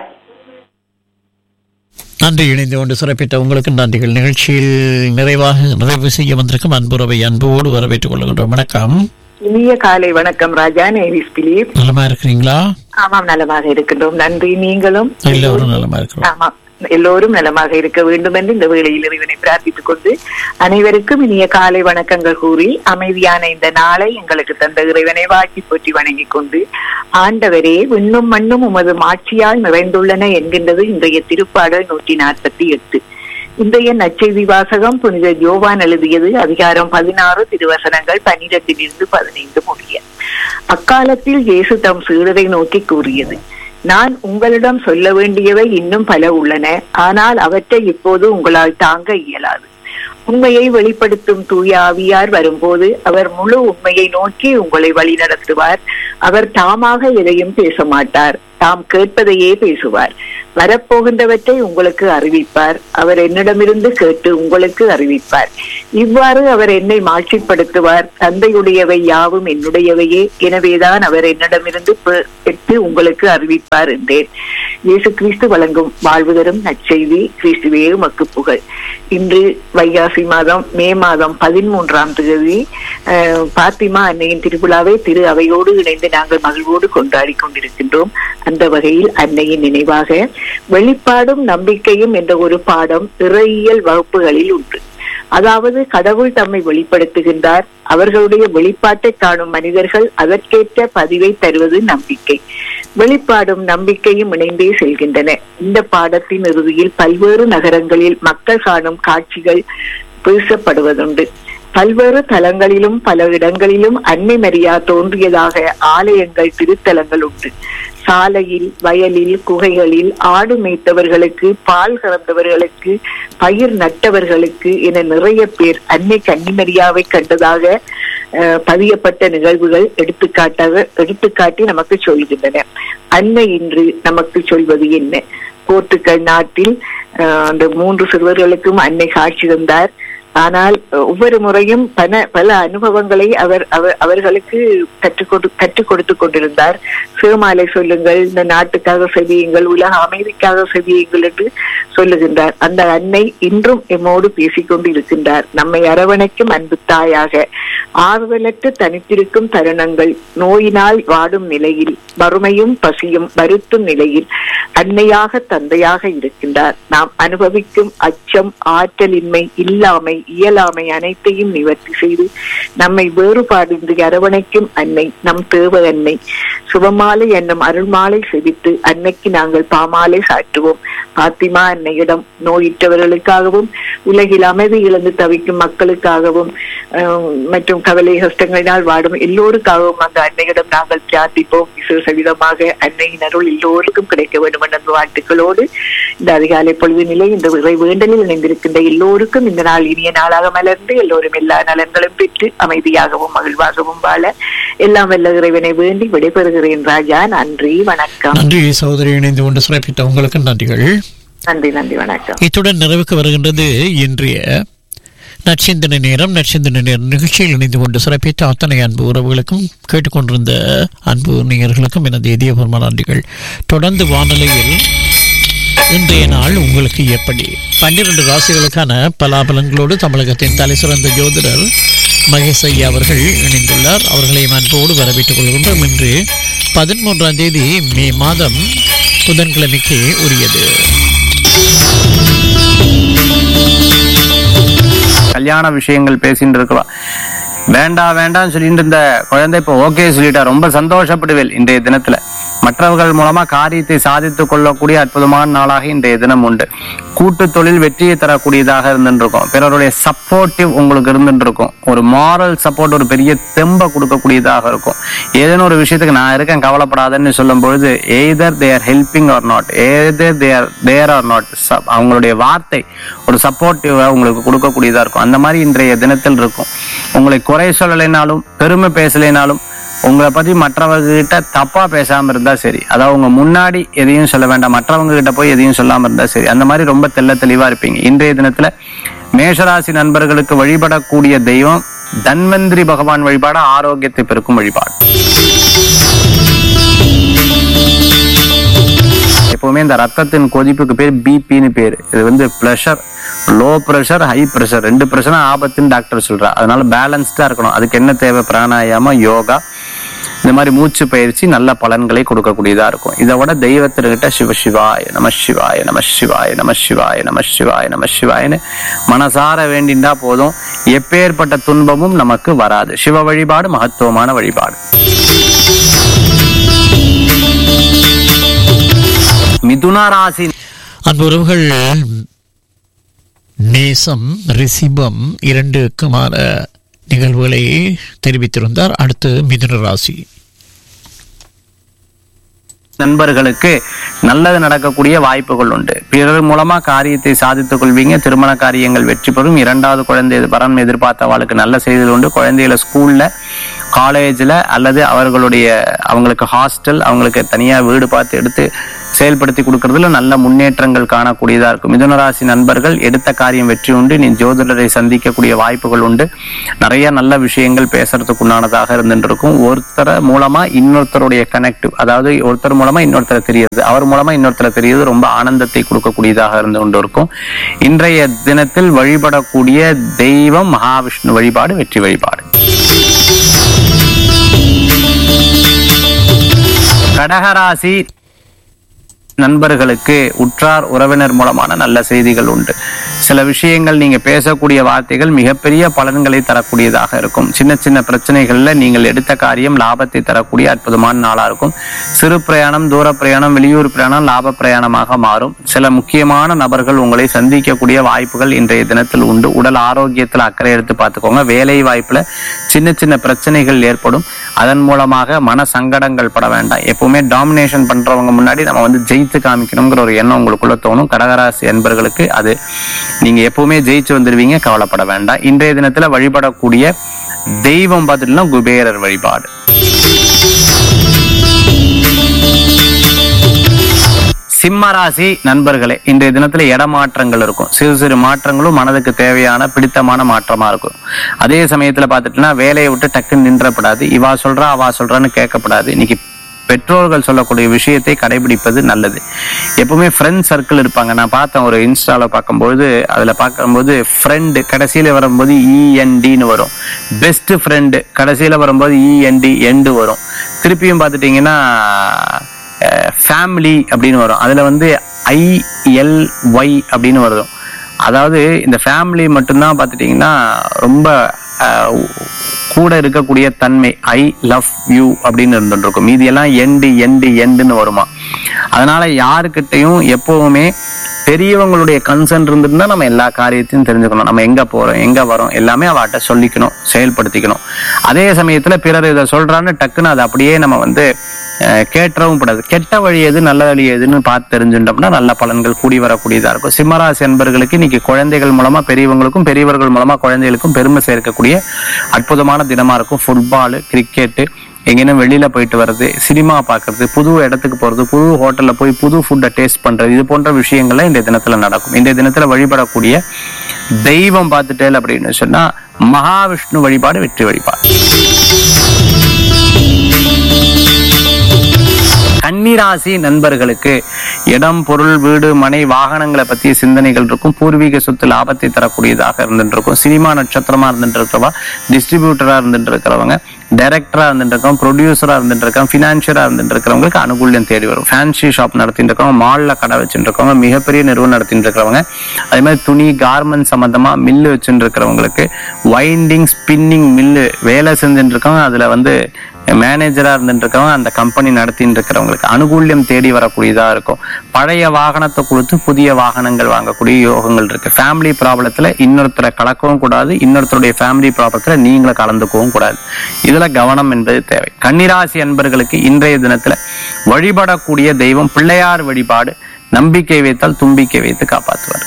நன்றி. இணைந்து கொண்டு சிறப்பித்த உங்களுக்கு நன்றிகள். நிகழ்ச்சியில் நிறைவாக நிறைவு செய்ய வந்திருக்கும் அன்புறவை அன்போடு வரவேற்றுக் கொள்கின்றோம். வணக்கம். இனிய காலை வணக்கம் ராஜா. நேரிஸ் பிலிப். நலமா இருக்கிறீங்களா? ஆமாம், நலமாக இருக்கின்றோம். நன்றி. நீங்களும்? எல்லோரும் நலமா இருக்கிறோம். ஆமாம், எல்லோரும் நலமாக இருக்க வேண்டும் என்று இந்த வேளையில் இறைவனை பிரார்த்தித்துக் கொண்டு அனைவருக்கும் இனிய காலை வணக்கங்கள் கூறி அமைதியான இந்த நாளை எங்களுக்கு தந்த இறைவனை வாழ்த்தி போற்றி வணங்கிக் கொண்டு, ஆண்டவரே விண்ணும் மண்ணும் உமது மாட்சியால் நிறைந்துள்ளன என்கின்றது இன்றைய திருப்பாடல் நூற்றி நாற்பத்தி எட்டு. இன்றைய நற்செய்தி வாசகம் புனித யோவான் எழுதியது அதிகாரம் பதினாறு திருவசனங்கள் பனிரெண்டிலிருந்து பதினைந்து முடிய. அக்காலத்தில் இயேசு தம் சீடரை நோக்கி கூறியது, நான் உங்களிடம் சொல்ல வேண்டியவை இன்னும் பல உள்ளன, ஆனால் அவற்றை இப்போது உங்களால் தாங்க இயலாது. உண்மையை வெளிப்படுத்தும் தூய ஆவியார் வரும்போது அவர் முழு உண்மையை நோக்கி உங்களை வழி நடத்துவார். அவர் தாமாக எதையும் பேச மாட்டார், தாம் கேட்பதையே பேசுவார். வரப்போகின்றவற்றை உங்களுக்கு அறிவிப்பார். அவர் என்னிடமிருந்து கேட்டு உங்களுக்கு அறிவிப்பார். இவ்வாறு அவர் என்னை மாட்சிப்படுத்துவார். தந்தையுடையவை யாவும் என்னுடையவையே, எனவேதான் அவர் என்னிடமிருந்து பெற்று உங்களுக்கு அறிவிப்பார் என்றேன். இயேசு கிறிஸ்து வழங்கும் வாழ்வு தரும் நற்செய்தி. கிறிஸ்துவே உமக்கு புகழ். இன்று வைகாசி மாதம் மே மாதம் பதிமூன்றாம் தேதி பாத்திமா அன்னையின் திருவிழாவை திரு அவையோடு இணைந்து நாங்கள் மகிழ்வோடு கொண்டாடி கொண்டிருக்கின்றோம். அந்த வகையில் அன்னையின் நினைவாக வெளிப்பாடும் நம்பிக்கையும் என்ற ஒரு பாடம் இறையியல் வகுப்புகளில் உண்டு. அதாவது கடவுள் தம்மை வெளிப்படுத்துகின்றார். அவர்களுடைய வெளிப்பாட்டை காணும் மனிதர்கள் அதற்கேற்ற பதிவை தருவது நம்பிக்கை. வெளிப்பாடும் நம்பிக்கையும் இணைந்தே செல்கின்றன. இந்த பாடத்தின் இறுதியில் பல்வேறு நகரங்களில் மக்கள் காணும் காட்சிகள் பேசப்படுவதுண்டு. பல்வேறு தலங்களிலும் பல இடங்களிலும் அன்னை மரியா தோன்றியதாக ஆலயங்கள், திருத்தலங்கள் உண்டு. சாலையில், வயலில், குகைகளில் ஆடு மேய்த்தவர்களுக்கு, பால் கறந்தவர்களுக்கு, பயிர் நட்டவர்களுக்கு என நிறைய பேர் அன்னை கன்னிமரியாவை கண்டதாக பதியப்பட்ட நிகழ்வுகள் எடுத்துக்காட்டாக எடுத்துக்காட்டி நமக்கு சொல்கின்றன. அன்னை இன்று நமக்கு சொல்வது என்ன? போர்த்துகல் நாட்டில் அந்த மூன்று சிறுவர்களுக்கும் அன்னை காட்சி தந்தார். ஆனால் ஒவ்வொரு முறையும் பல பல அனுபவங்களை அவர் அவர்களுக்கு கற்றுக் கொடு கற்றுக் கொடுத்து கொண்டிருந்தார். சிவமாலை சொல்லுங்கள், இந்த நாட்டுக்காக செவியுங்கள், உலக அமைதிக்காக செவியுங்கள் என்று சொல்லுகின்றார். அந்த அன்னை இன்றும் எம்மோடு பேசிக்கொண்டு இருக்கின்றார். நம்மை அரவணைக்கும் அன்பு தாயாக, ஆறுதலற்று தனித்திருக்கும் தருணங்கள், நோயினால் வாடும் நிலையில், வறுமையும் பசியும் வருத்தும் நிலையில் அன்னையாக தந்தையாக இருக்கின்றார். நாம் அனுபவிக்கும் அச்சம், ஆற்றலின்மை, இல்லாமை, இயலாமை அனைத்தையும் நிவர்த்தி செய்து நம்மை வேறுபாடின்றி அரவணைக்கும் அன்னை நம் தேவ அன்னை. சுபமாலை என்னும் அருள்மாலை செவித்து அன்னைக்கு நாங்கள் பாமாலை சாற்றுவோம். பாத்திமா அன்னையிடம் நோயிற்றவர்களுக்காகவும், உலகில் அமைதி இழந்து தவிக்கும் மக்களுக்காகவும் மற்றும் கவலை கஷ்டங்களினால் வாடும் எல்லோருக்காகவும் அந்த அன்னையிடம் நாங்கள் பிரார்த்திப்போம். விசேஷ விதமாக அன்னையின் அருள் எல்லோருக்கும் கிடைக்க வேண்டும் என்ற வாழ்த்துக்களோடு இந்த அதிகாலை பொழுது நிலை இந்த இறை வேண்டலில் இணைந்திருக்கின்ற எல்லோருக்கும் இந்த நாள் இனிய நாளாக மலர்ந்து எல்லோரும் எல்லா நலன்களும் பெற்று அமைதியாகவும் மகிழ்வாகவும் வாழ எல்லாம் வல்ல இறைவனை வேண்டி விடைபெறுகிறேன். ராஜா, நன்றி, வணக்கம். நன்றி சகோதரி, இணைந்து கொண்டு சிறப்பித்த உங்களுக்கு நன்றிகள். நன்றி நன்றி வணக்கம். இத்துடன் நிறைவுக்கு வருகின்றது இன்றைய நற்சிந்தனை நேரம். நற்சிந்தனை நேரம் நிகழ்ச்சியில் இணைந்து கொண்டு சிறப்பித்த அத்தனை அன்பு உறவுகளுக்கும் கேட்டுக்கொண்டிருந்த அன்பு நேயர்களுக்கும் எனது இதயபூர்வமான நன்றிகள். தொடர்ந்து வானிலையில் இன்றைய நாள் உங்களுக்கு எப்படி பன்னிரண்டு ராசிகளுக்கான பலாபலன்களோடு தமிழகத்தின் தலை சிறந்த ஜோதிடர் மகேஷ் ஐயா அவர்கள் இணைந்துள்ளார். அவர்களை அன்போடு வரவேற்றுக் கொள்கின்றோம். இன்று பதிமூன்றாம் தேதி மே மாதம் புதன்கிழமைக்கு உரியது. கல்யாண விஷயங்கள் பேசிட்டு இருக்கலாம், வேண்டாம் வேண்டாம் சொல்லிட்டு இருந்த குழந்தை இப்போ ஓகே சொல்லிட்டா ரொம்ப சந்தோஷப்படுவேன். இன்றைய தினத்துல மற்றவர்கள் மூலமா காரியத்தை சாதித்துக் கொள்ளக்கூடிய அற்புதமான நாளாக இன்றைய தினம் உண்டு. கூட்டு தொழில் வெற்றியை தரக்கூடியதாக இருந்துருக்கும். பிறருடைய சப்போர்ட்டிவ் உங்களுக்கு இருந்துருக்கும். ஒரு மாரல் சப்போர்ட், ஒரு பெரிய தெம்ப கொடுக்கக்கூடியதாக இருக்கும். ஏதேனும் ஒரு விஷயத்துக்கு நான் இருக்கேன் கவலைப்படாதன்னு சொல்லும் பொழுது either they are helping R not, either they are there are not, அவங்களுடைய வார்த்தை ஒரு சப்போர்ட்டிவா உங்களுக்கு கொடுக்கக்கூடியதா இருக்கும். அந்த மாதிரி இன்றைய தினத்தில் இருக்கும். உங்களை குறை சொல்லலைனாலும் பெருமை பேசலைனாலும் உங்களை பத்தி மற்றவங்க கிட்ட தப்பா பேசாம இருந்தா சரி. அதாவது உங்க முன்னாடி எதையும் சொல்ல வேண்டாம், மற்றவங்க கிட்ட போய் எதையும் சொல்லாம இருந்தா சரி. அந்த மாதிரி ரொம்ப தெள்ள தெளிவா இருப்பீங்க. இன்றைய தினத்துல மேஷராசி நண்பர்களுக்கு வழிபடக்கூடிய தெய்வம் தன்வந்திரி பகவான் வழிபாடு, ஆரோக்கியத்தை பெருக்கும் வழிபாடு. எப்பவுமே இந்த ரத்தத்தின் கொதிப்புக்கு பேர் பிபின்னு பேரு. இது வந்து pressure, low pressure, high pressure, ரெண்டு பிரஷரும் ஆபத்துன்னு டாக்டர் சொல்றா. அதனால பேலன்ஸ்டா இருக்கணும். அதுக்கு என்ன தேவை? பிராணாயாமம், யோகா, இந்த மாதிரி மூச்சு பயிற்சி நல்ல பலன்களை கொடுக்கக்கூடியதா இருக்கும். இதை விட தெய்வத்திற்கிட்ட சிவ சிவாய நம சிவாய நம சிவாய நம சிவாய நம சிவாய நம சிவாயன்னு மனசார வேண்டிண்டா போதும். எப்பேற்பட்ட துன்பமும் நமக்கு வராது. சிவ வழிபாடு மகத்துவமான வழிபாடு. மிதுன ராசி அன்பு உறவுகள், நேசம் ரிசிபம் இரண்டுக்குமான நிகழ்வுகளை தெரிவித்திருந்தார். அடுத்து மிதுன ராசி நண்பர்களுக்கு நல்லது நடக்கக்கூடிய வாய்ப்புகள் உண்டு. பிறர் மூலமா காரியத்தை சாதித்துக் கொள்வீங்க. திருமண காரியங்கள் வெற்றி பெறும். இரண்டாவது குழந்தை வரம் எதிர்பார்த்தவாளுக்கு நல்ல செய்திகள் உண்டு. குழந்தைகளை ஸ்கூல்ல, காலேஜ்ல அல்லது அவர்களுடைய அவங்களுக்கு ஹாஸ்டல், அவங்களுக்கு தனியா வீடு பார்த்து எடுத்து செயல்படுத்தி கொடுக்கறதுல நல்ல முன்னேற்றங்கள் காணக்கூடியதா இருக்கும். மிதுன ராசி நண்பர்கள் எடுத்த காரியம் வெற்றி உண்டு. நீ ஜோதிடரை சந்திக்கக்கூடிய வாய்ப்புகள் உண்டு. நிறைய நல்ல விஷயங்கள் பேசுறதுக்கு உண்டானதாக இருந்துட்டு இருக்கும். ஒருத்தர் மூலமா இன்னொருத்தருடைய கனெக்டிவ், அதாவது ஒருத்தர் மூலமா இன்னொருத்தரை தெரியுது, அவர் மூலமா இன்னொருத்தரை தெரியுது, ரொம்ப ஆனந்தத்தை கொடுக்கக்கூடியதாக இருந்து கொண்டு இருக்கும். இன்றைய தினத்தில் வழிபடக்கூடிய தெய்வம் மகாவிஷ்ணு வழிபாடு, வெற்றி வழிபாடு. கடகராசி நண்பர்களுக்கு உற்றார் உறவினர் மூலமான நல்ல செய்திகள் உண்டு. சில விஷயங்கள் நீங்க பேசக்கூடிய வார்த்தைகள் மிகப்பெரிய பலன்களை தரக்கூடியதாக இருக்கும். சின்ன சின்ன பிரச்சனைகள்ல நீங்கள் எடுத்த காரியம் லாபத்தை தரக்கூடிய அற்புதமான நாளா இருக்கும். சிறு பிரயாணம், தூர பிரயாணம், வெளியூர் பிரயாணம் லாப பிரயாணமாக மாறும். சில முக்கியமான நபர்கள் உங்களை சந்திக்கக்கூடிய வாய்ப்புகள் இன்றைய தினத்தில் உண்டு. உடல் ஆரோக்கியத்தில் அக்கறை எடுத்து பார்த்துக்கோங்க. வேலை வாய்ப்புல சின்ன சின்ன பிரச்சனைகள் ஏற்படும். அதன் மூலமாக மன சங்கடங்கள் பட வேண்டாம். எப்பவுமே டாமினேஷன் பண்றவங்க முன்னாடி நம்ம வந்து ஜெயித்து காமிக்கணுங்கிற ஒரு எண்ணம் உங்களுக்குள்ள தோணும். கடகராசி என்பர்களுக்கு அது நீங்க எப்பவுமே ஜெயிச்சு வந்துடுவீங்க, கவலைப்பட வேண்டாம். இன்றைய தினத்துல வழிபடக்கூடிய தெய்வம் பார்த்துட்டீங்கன்னா குபேரர் வழிபாடு. சிம்மராசி நண்பர்களே, இன்றைய தினத்துல இடமாற்றங்கள் இருக்கும். சிறு சிறு மாற்றங்களும் மனதுக்கு தேவையான பிடித்தமான மாற்றமா இருக்கும். அதே சமயத்துல பாத்துட்டீங்கன்னா வேலையை விட்டு டக்குன்னு நின்றப்படாது. இவா சொல்றா அவா சொல்றான்னு கேட்கப்படாது. இன்னைக்கு பெற்றோர்கள் சொல்லக்கூடிய விஷயத்தை கடைபிடிப்பது நல்லது. எப்பவுமே ஃப்ரெண்ட் சர்க்கிள் இருப்பாங்க. நான் பார்த்தேன் ஒரு இன்ஸ்டால பார்க்கும்போது, அதுல பார்க்கும்போது ஃப்ரெண்டு கடைசியில வரும்போது இஎன்டின்னு வரும். பெஸ்ட் ஃப்ரெண்டு கடைசியில வரும்போது இஎன்டி எண்டு வரும். திருப்பியும் பார்த்துட்டீங்கன்னா ஃபேமிலி அப்படின்னு வரும். அதுல வந்து ஐஎல்ஒய் அப்படின்னு வரும். அதாவது இந்த ஃபேமிலி மட்டும்தான் பார்த்துட்டீங்கன்னா ரொம்ப கூட இருக்கக்கூடிய தன்மை. ஐ லவ் யூ அப்படின்னு இருந்துருக்கும். மீதியெல்லாம் எண்டு எண்டு எண்டுன்னு வருமா. அதனால யாருக்கிட்டையும் எப்பவுமே பெரியவங்களுடைய கன்சர்ன் இருந்துருந்தா நம்ம எல்லா காரியத்தையும் தெரிஞ்சுக்கணும். நம்ம எங்க போறோம், எங்க வரோம், எல்லாமே அவட்ட சொல்லிக்கணும், செயல்படுத்திக்கணும். அதே சமயத்துல பிறர் இதை சொல்றான்னு டக்குன்னு அதை அப்படியே நம்ம வந்து கேட்டவும் கூடாது. கெட்ட வழி எது நல்ல வழி எதுன்னு பார்த்து தெரிஞ்சுட்டோம்னா நல்ல பலன்கள் கூடி வரக்கூடியதா இருக்கும். சிம்மராசி என்பர்களுக்கு இன்னைக்கு குழந்தைகள் மூலமா பெரியவங்களுக்கும், பெரியவர்கள் மூலமா குழந்தைகளுக்கும் பெருமை சேர்க்கக்கூடிய அற்புதமான தினமா இருக்கும். ஃபுட்பால், கிரிக்கெட்டு, எங்கேயும் வெளியில போயிட்டு வர்றது, சினிமா பாக்குறது, புது இடத்துக்கு போறது, புது ஹோட்டல்ல போய் புது ஃபுட்டை டேஸ்ட் பண்றது, இது போன்ற விஷயங்கள்லாம் இந்த தினத்துல நடக்கும். இந்த தினத்துல வழிபடக்கூடிய தெய்வம் பார்த்துட்டேன் அப்படின்னு சொன்னா மகாவிஷ்ணு வழிபாடு, வெற்றி வழிபாடு. கன்னிராசி நண்பர்களுக்கு இடம், பொருள், வீடு, மனை, வாகனங்களை பற்றிய சிந்தனைகள் இருக்கும். பூர்வீக சொத்து லாபத்தை தரக்கூடியதாக இருந்துட்டு இருக்கும். சினிமா நட்சத்திரமா இருந்துட்டு இருக்கிறவா, டிஸ்ட்ரிபியூட்டரா இருந்துட்டு இருக்கிறவங்க, டைரக்டரா இருந்துட்டு இருக்கவங்க, ப்ரொடியூசரா இருந்துட்டு இருக்கவங்க, பினான்சியரா இருந்துட்டு இருக்கிறவங்களுக்கு அனுகூல்யம் தேடி வரும். ஃபேன்சி ஷாப் நடத்திட்டு இருக்கவங்க, மால்ல கடை வச்சுட்டு இருக்கவங்க, மிகப்பெரிய நிறுவனம் நடத்திட்டு இருக்கிறவங்க, அதே மாதிரி துணி கார்மெண்ட் சம்பந்தமா மில்லு வச்சுட்டு இருக்கிறவங்களுக்கு, வைண்டிங் ஸ்பின்னிங் மில்லு வேலை செஞ்சுட்டு இருக்கவங்க, அதுல வந்து மேனேஜரா இருந்துட்டு இருக்கவங்க, அந்த கம்பெனி நடத்திட்டு இருக்கிறவங்களுக்கு அனுகூல்யம் தேடி வரக்கூடியதா இருக்கும். பழைய வாகனத்தை கொடுத்து புதிய வாகனங்கள் வாங்கக்கூடிய யோகங்கள் இருக்கு. ஃபேமிலி ப்ராப்ளத்துல இன்னொருத்தரை கலக்கவும் கூடாது, இன்னொருத்தருடைய ஃபேமிலி ப்ராப்ளத்துல நீங்களும் கலந்துக்கவும் கூடாது. இதுல கவனம் என்பது தேவை. கன்னிராசி அன்பர்களுக்கு இன்றைய தினத்துல வழிபடக்கூடிய தெய்வம் பிள்ளையார் வழிபாடு. நம்பிக்கை வைத்தால் தும்பிக்கை வைத்து காப்பாற்றுவார்.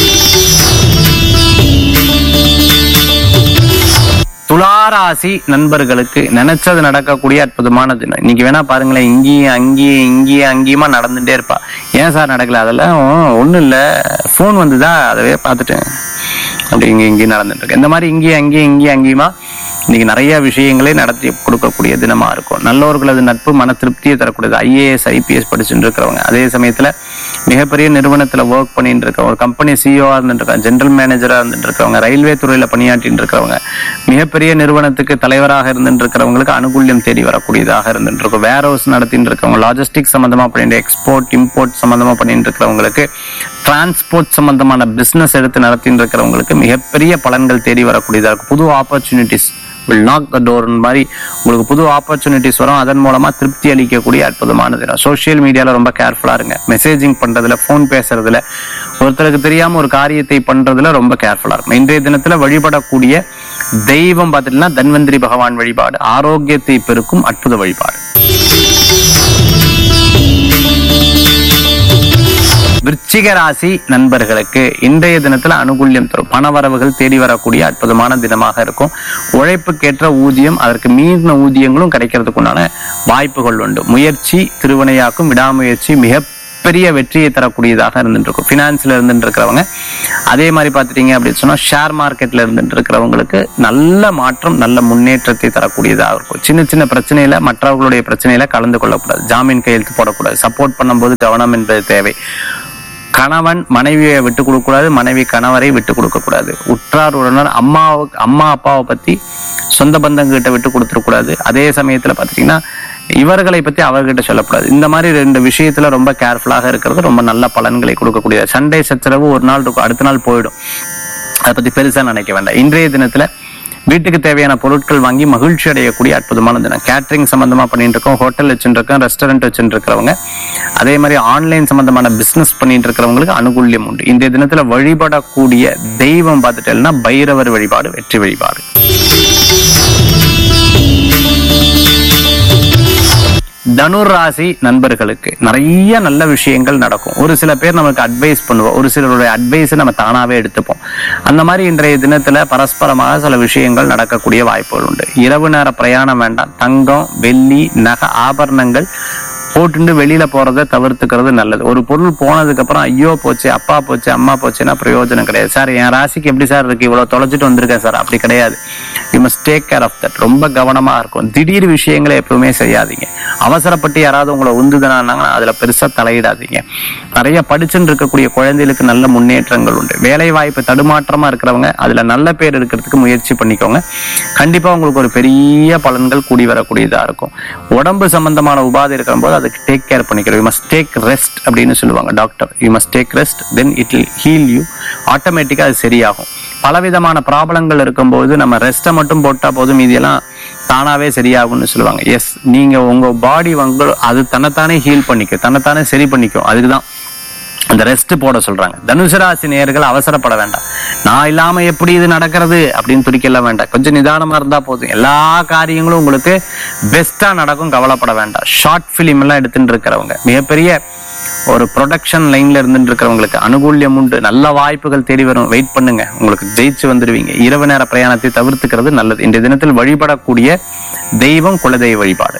துளாராசி நண்பர்களுக்கு நினைச்சது நடக்கக்கூடிய அற்புதமான தினம். இன்னைக்கு வேணா பாருங்களேன், இங்கேயும் அங்கேயும் இங்கேயும் அங்கேயுமா நடந்துட்டே இருப்பா. ஏன் சார் நடக்கல? அதெல்லாம் ஒண்ணும் இல்ல, போன் வந்துதா, அதவே பார்த்துட்டேன், அப்படி இங்க இங்கேயும் நடந்துட்டு இருக்கு. இந்த மாதிரி இங்கேயும் அங்கேயும் இங்கேயும் அங்கேயுமா இன்னைக்கு நிறைய விஷயங்களே நடத்தி கொடுக்கக்கூடிய தினமா இருக்கும். நல்லவர்களது நட்பு மன திருப்தியை தரக்கூடியது. ஐஏஎஸ் ஐபிஎஸ் படிச்சுட்டு இருக்கிறவங்க, அதே சமயத்துல மிகப்பெரிய நிறுவனத்துல ஒர்க் பண்ணிட்டு இருக்கவங்க, ஒரு கம்பெனி சிஇஓ இருந்துட்டு இருக்காங்க, ஜெனரல் மேனேஜரா இருந்துட்டு இருக்கிறவங்க, ரயில்வே துறையில பணியாற்றிட்டு இருக்கிறவங்க, மிகப்பெரிய நிறுவனத்துக்கு தலைவராக இருந்துட்டு இருக்கிறவங்களுக்கு அனுகூல்யம் தேடி வரக்கூடியதாக இருந்துட்டு இருக்கும். வேர் ஹவுஸ் நடத்திட்டு இருக்கவங்க, லாஜிஸ்டிக் சம்பந்தமா பண்ணிட்டு, எக்ஸ்போர்ட் இம்போர்ட் சம்பந்தமா பண்ணிட்டு இருக்கிறவங்களுக்கு, டிரான்ஸ்போர்ட் சம்பந்தமான பிசினஸ் எடுத்து நடத்திட்டு இருக்கிறவங்களுக்கு மிகப்பெரிய பலன்கள் தேடி வரக்கூடியதா இருக்கும். புது opportunities will knock the door மாதிரி உங்களுக்கு புது ஆப்பர்ச்சுனிட்டிஸ் வரும். அதன் மூலமா திருப்தி அளிக்கக்கூடிய அற்புதமான தினம். சோசியல் மீடியால ரொம்ப கேர்ஃபுல்லா இருங்க. மெசேஜிங் பண்றதுல, போன் பேசுறதுல, ஒருத்தருக்கு தெரியாம ஒரு காரியத்தை பண்றதுல ரொம்ப கேர்ஃபுல்லா இருக்கும். இன்றைய தினத்துல வழிபடக்கூடிய தெய்வம் பார்த்துட்டீங்கன்னா தன்வந்திரி பகவான் வழிபாடு. ஆரோக்கியத்தை பெருக்கும் அற்புத வழிபாடு. விருச்சிக ராசி நண்பர்களுக்கு இன்றைய தினத்துல அனுகூல்யம் தரும். பணவரவுகள் தேடி வரக்கூடிய அற்புதமான தினமாக இருக்கும். உழைப்புக்கேற்ற ஊதியம், அதற்கு மீறின ஊதியங்களும் கிடைக்கிறதுக்குண்டான வாய்ப்புகள் உண்டு. முயற்சி திருவினையாக்கும், விடாமுயற்சி மிக மிகப்பெரிய வெற்றியை தரக்கூடியதாக இருந்துட்டு இருக்கும். பினான்ஸ்ல இருந்துட்டு இருக்கிறவங்க, அதே மாதிரி பாத்துட்டீங்க அப்படின்னு சொன்னா ஷேர் மார்க்கெட்ல இருந்துட்டு இருக்கிறவங்களுக்கு நல்ல மாற்றம், நல்ல முன்னேற்றத்தை தரக்கூடியதாக இருக்கும். சின்ன சின்ன பிரச்சனையில மற்றவர்களுடைய பிரச்சனையில கலந்து கொள்ளக்கூடாது, ஜாமீன் கையெழுத்து போடக்கூடாது, சப்போர்ட் பண்ணும்போது கவனம் என்பது தேவை. கணவன் மனைவியை விட்டு கொடுக்க கூடாது, மனைவி கணவரை விட்டு கொடுக்க கூடாது. உற்றார் உறவினர் அம்மாவுக்கு அம்மா அப்பாவை பத்தி சொந்த பந்தங்கிட்ட விட்டு கொடுத்துடக்கூடாது. அதே சமயத்துல பாத்தீங்கன்னா இவர்களை பத்தி அவர்கிட்ட சொல்லக்கூடாது. இந்த மாதிரி ரெண்டு விஷயத்துல ரொம்ப கேர்ஃபுல்லாக இருக்கிறது ரொம்ப நல்ல பலன்களை கொடுக்கக்கூடியது. சண்டை சச்சரவு ஒரு நாள் இருக்கும், அடுத்த நாள் போயிடும், அதை பத்தி பெருசா நினைக்க வேண்டாம். இன்றைய தினத்துல வீட்டுக்கு தேவையான பொருட்கள் வாங்கி மகிழ்ச்சி அடையக்கூடிய அற்புதமான தினம். கேட்டரிங் சம்பந்தமா பண்ணிட்டு இருக்கோம், ஹோட்டல் வச்சுட்டு இருக்கோம், ரெஸ்டாரண்ட் வச்சுட்டு இருக்கிறவங்க, அதே மாதிரி ஆன்லைன் சம்பந்தமான பிசினஸ் பண்ணிட்டு இருக்கிறவங்களுக்கு அனுகூல்யம் உண்டு. இந்த தினத்துல வழிபடக்கூடிய தெய்வம் பார்த்துட்டேன்னா பைரவர் வழிபாடு வெற்றி வழிபாடு. தனுர் ராசி நண்பர்களுக்கு நிறைய நல்ல விஷயங்கள் நடக்கும். ஒரு சில பேர் நமக்கு அட்வைஸ் பண்ணுவோம், ஒரு சிலருடைய அட்வைஸ் நம்ம தானாவே எடுத்துப்போம். அந்த மாதிரி இன்றைய தினத்துல பரஸ்பரமாக சில விஷயங்கள் நடக்கக்கூடிய வாய்ப்புகள் உண்டு. இரவு நேர பிரயாணம் வேண்டாம். தங்கம், வெள்ளி, நகை, ஆபரணங்கள் போட்டு வெளியில போறதை தவிர்த்துக்கிறது நல்லது. ஒரு பொருள் போனதுக்கு அப்புறம் ஐயோ போச்சு, அப்பா போச்சு, அம்மா போச்சுன்னா பிரயோஜனம் கிடையாது. சார் என் ராசிக்கு எப்படி சார் இருக்கு, இவ்வளவு தொலைச்சிட்டு வந்திருக்கேன் சார், அப்படி கிடையாது. You must take care of that. ரொம்ப கவனமா இருக்கும். திடீர் விஷயங்களை எப்பவுமே செய்யாதீங்க. அவசரப்பட்டு யாராவது உங்களை உந்துதனாங்கன்னா அதுல பெருசா தலையிடாதீங்க. நிறைய படிச்சுன்னு இருக்கக்கூடிய குழந்தைகளுக்கு நல்ல முன்னேற்றங்கள் உண்டு. வேலை வாய்ப்பு தடுமாற்றமா இருக்கிறவங்க அதுல நல்ல பேர் எடுக்கிறதுக்கு முயற்சி பண்ணிக்கோங்க. கண்டிப்பா உங்களுக்கு ஒரு பெரிய பலன்கள் கூடி வரக்கூடியதா இருக்கும். உடம்பு சம்பந்தமான உபாதை இருக்கிற போது அதுக்கு டேக் கேர் பண்ணிக்கிறோம். யூ மஸ்ட் டேக் ரெஸ்ட் அப்படின்னு சொல்லுவாங்க doctor. You must take rest, then it will heal you. ஆட்டோமேட்டிக்கா அது சரியாகும். பலவிதமான ப்ராப்ளங்கள் இருக்கும்போது நம்ம ரெஸ்ட்டை மட்டும் போட்டா போதும், மீதியெல்லாம் தானாவே சரியாகும்னு சொல்லுவாங்க. எஸ், நீங்க உங்க பாடி வந்து அது தன்னைத்தானே ஹீல் பண்ணிக்கும், தன்னைத்தானே சரி பண்ணிக்கும். அதுக்குதான் அந்த ரெஸ்ட் போட சொல்றாங்க. தனுசு ராசி நேயர்கள் அவசரப்பட வேண்டாம். நான் இல்லாம எப்படி இது நடக்கிறது அப்படின்னு துடிக்கலாம் வேண்டாம். கொஞ்சம் நிதானமா இருந்தா போதும், எல்லா காரியங்களும் உங்களுக்கு பெஸ்டா நடக்கும். கவலைப்பட வேண்டாம். ஷார்ட் பிலிம் எல்லாம் எடுத்துட்டு இருக்கிறவங்க, மிகப்பெரிய ஒரு ப்ரொடக்ஷன் லைன்ல இருந்துட்டு இருக்கிறவங்களுக்கு அனுகூல்யம் உண்டு. நல்ல வாய்ப்புகள் தேடி வரும். வெயிட் பண்ணுங்க, உங்களுக்கு ஜெயிச்சு வந்துடுவீங்க. இரவு நேர பிரயாணத்தை தவிர்த்துக்கிறது நல்லது. இந்த தினத்தில் வழிபடக்கூடிய தெய்வம் குலதெய்வ வழிபாடு.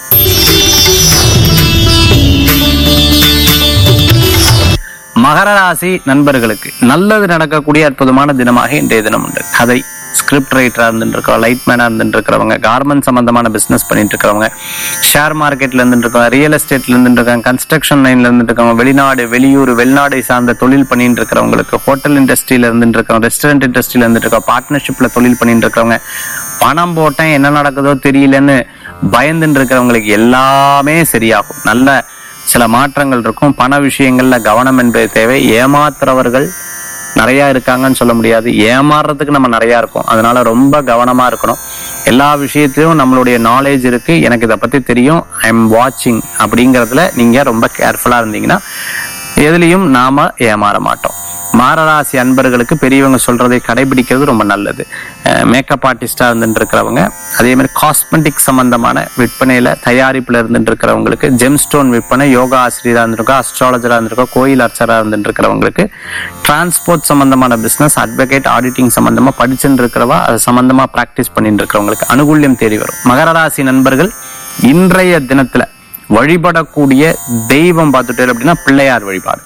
மகர ராசி நண்பர்களுக்கு நல்லது நடக்கக்கூடிய அற்புதமான தினமாக இன்றைய தினம் உண்டு. கதை, ஸ்கிரிப்ட் ரைட்டரா இருந்துட்டு இருக்கிறவங்க, லைட் மேனா இருந்துட்டு இருக்கிறவங்க, கார்மெண்ட் சம்பந்தமான பிசினஸ் பண்ணிட்டு இருக்கிறவங்க, ஷேர் மார்க்கெட்ல இருந்துட்டு இருக்கவங்க, ரியல் எஸ்டேட்ல இருந்துட்டு இருக்காங்க, கன்ஸ்ட்ரக்ஷன் லைன்ல இருந்துட்டு இருக்கவங்க, வெளிநாடு வெளியூர் வெளிநாடு சார்ந்த தொழில் பண்ணிட்டு இருக்கிறவங்களுக்கு, ஹோட்டல் இண்டஸ்ட்ரியில இருந்துட்டு இருக்கவங்க, ரெஸ்டாரண்ட் இண்டஸ்ட்ரியில இருந்துட்டு இருக்கவங்க, பார்ட்னர்ஷிப்ல தொழில் பண்ணிட்டு இருக்கிறவங்க, பணம் போட்டேன் என்ன நடக்குதோ தெரியலன்னு பயந்துட்டு இருக்கிறவங்களுக்கு எல்லாமே சரியாகும். நல்ல சில மாற்றங்கள் இருக்கும். பண விஷயங்கள்ல கவனம் என்பது தேவை. ஏமாத்துறவர்கள் நிறைய இருக்காங்கன்னு சொல்ல முடியாது, ஏமாறுறதுக்கு நம்ம நிறைய இருக்கும். அதனால ரொம்ப கவனமா இருக்கணும். எல்லா விஷயத்திலும் நம்மளுடைய நாலேஜ் இருக்கு, எனக்கு இதை பத்தி தெரியும், ஐ எம் வாட்சிங் அப்படிங்கறதுல நீங்க ரொம்ப கேர்ஃபுல்லா இருந்தீங்கன்னா எதுலையும் நாம ஏமாற மாட்டோம். மாரராசி அன்பர்களுக்கு பெரியவங்க சொல்றதை கடைபிடிக்கிறது ரொம்ப நல்லது. மேக்கப் ஆர்டிஸ்டா இருந்துட்டு இருக்கிறவங்க, அதே மாதிரி காஸ்மெட்டிக் சம்பந்தமான விற்பனையில தயாரிப்புல இருந்துட்டு இருக்கிறவங்களுக்கு, ஜெம் ஸ்டோன் விற்பனை, யோகா ஆசிரியரா இருந்திருக்கோம், அஸ்ட்ராலஜரா இருந்திருக்கோம், கோயில் அர்ச்சரா இருந்துட்டு இருக்கிறவங்களுக்கு, டிரான்ஸ்போர்ட் சம்பந்தமான பிசினஸ், அட்வொகேட், ஆடிட்டிங் சம்பந்தமா படிச்சுட்டு இருக்கிறவா, அது சம்பந்தமா பிராக்டிஸ் பண்ணிட்டு இருக்கிறவங்களுக்கு அனுகூல்யம் தேடி வரும். மகர ராசி நண்பர்கள் இன்றைய தினத்துல வழிபடக்கூடிய தெய்வம் பார்த்துட்டு அப்படின்னா பிள்ளையார் வழிபாடு.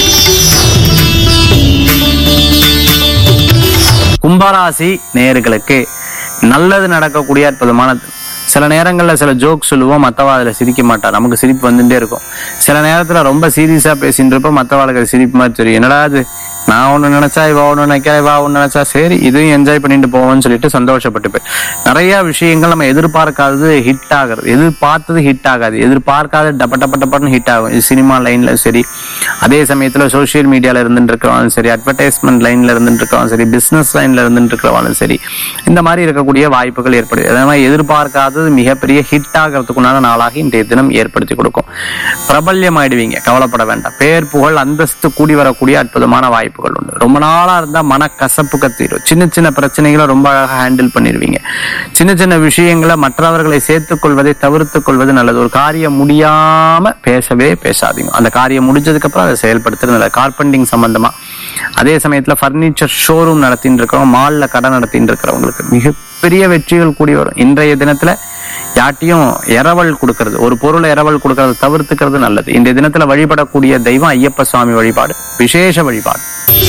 கும்பராசி நேயர்களுக்கு நல்லது நடக்கக்கூடிய அற்புதமான, சில நேரங்கள்ல சில ஜோக் சொல்லுவோம், மத்தவா அதுல சிரிக்க மாட்டா, நமக்கு சிரிப்பு வந்துட்டே இருக்கும். சில நேரத்துல ரொம்ப சீரியஸா பேசிட்டு இருப்போம், மத்தவாளுக்கு சிரிப்பு மாதிரி தெரியும். என்னடா அது, நான் ஒண்ணு நினைச்சா இவா ஒண்ணு நினைக்கா, இவா ஒண்ணு நினைச்சா சரி இதையும் என்ஜாய் பண்ணிட்டு போவோம்னு சொல்லிட்டு சந்தோஷப்பட்டு போய் நிறைய விஷயங்கள் நம்ம எதிர்பார்க்காதது ஹிட் ஆகுறது, எதிர்பார்த்தது ஹிட் ஆகாது, எதிர்பார்க்காத டப்ப டப்ப டப்பன்னு ஹிட் ஆகும். இது சினிமா லைன்ல சரி, அதே சமயத்துல சோசியல் மீடியால இருந்துட்டு இருக்கிறவங்களும் சரி, அட்வர்டைஸ்மெண்ட் லைன்ல இருந்துட்டு இருக்கிறவங்க சரி, பிசினஸ் லைன்ல இருந்துட்டு இருக்கிறவங்களும் சரி, இந்த மாதிரி இருக்கக்கூடிய வாய்ப்புகள் ஏற்படுது. அதே மாதிரி எதிர்பார்க்காதது மிகப்பெரிய ஹிட் ஆகிறதுக்குண்டான நாளாக இன்றைய தினம் ஏற்படுத்தி கொடுக்கும். பிரபல்யம் ஆயிடுவீங்க, கவலைப்பட வேண்டாம். பேர் புகழ் அந்தஸ்து கூடி வரக்கூடிய அற்புதமான வாய்ப்புகள் உண்டு. ரொம்ப நாளா இருந்தா மன கசப்பு கத்திரும். சின்ன சின்ன பிரச்சனைகளை ரொம்ப அழகாக ஹேண்டில் பண்ணிடுவீங்க. சின்ன சின்ன விஷயங்களை மற்றவர்களை சேர்த்துக் கொள்வதை தவிர்த்துக் கொள்வது நல்லது. ஒரு காரியம் முடியாம பேசவே பேசாதீங்க. அந்த காரியம் முடிஞ்சதுக்கு அப்புறம் அதை செயல்படுத்துறது நல்லது. கார்பெண்டிங் சம்பந்தமா, அதே சமயத்துல பர்னிச்சர் ஷோரூம் நடத்திட்டு இருக்கிறவங்க, மால்ல கடை நடத்திட்டு இருக்கிறவங்களுக்கு மிகப்பெரிய வெற்றிகள் கூடி வரும். இன்றைய தினத்துல யாட்டியும் இரவல் கொடுக்கறது, ஒரு பொருளை இரவல் கொடுக்கறது தவிர்த்துக்கிறது நல்லது. இந்த தினத்துல வழிபடக்கூடிய தெய்வம் ஐயப்ப சுவாமி வழிபாடு, விசேஷ வழிபாடு.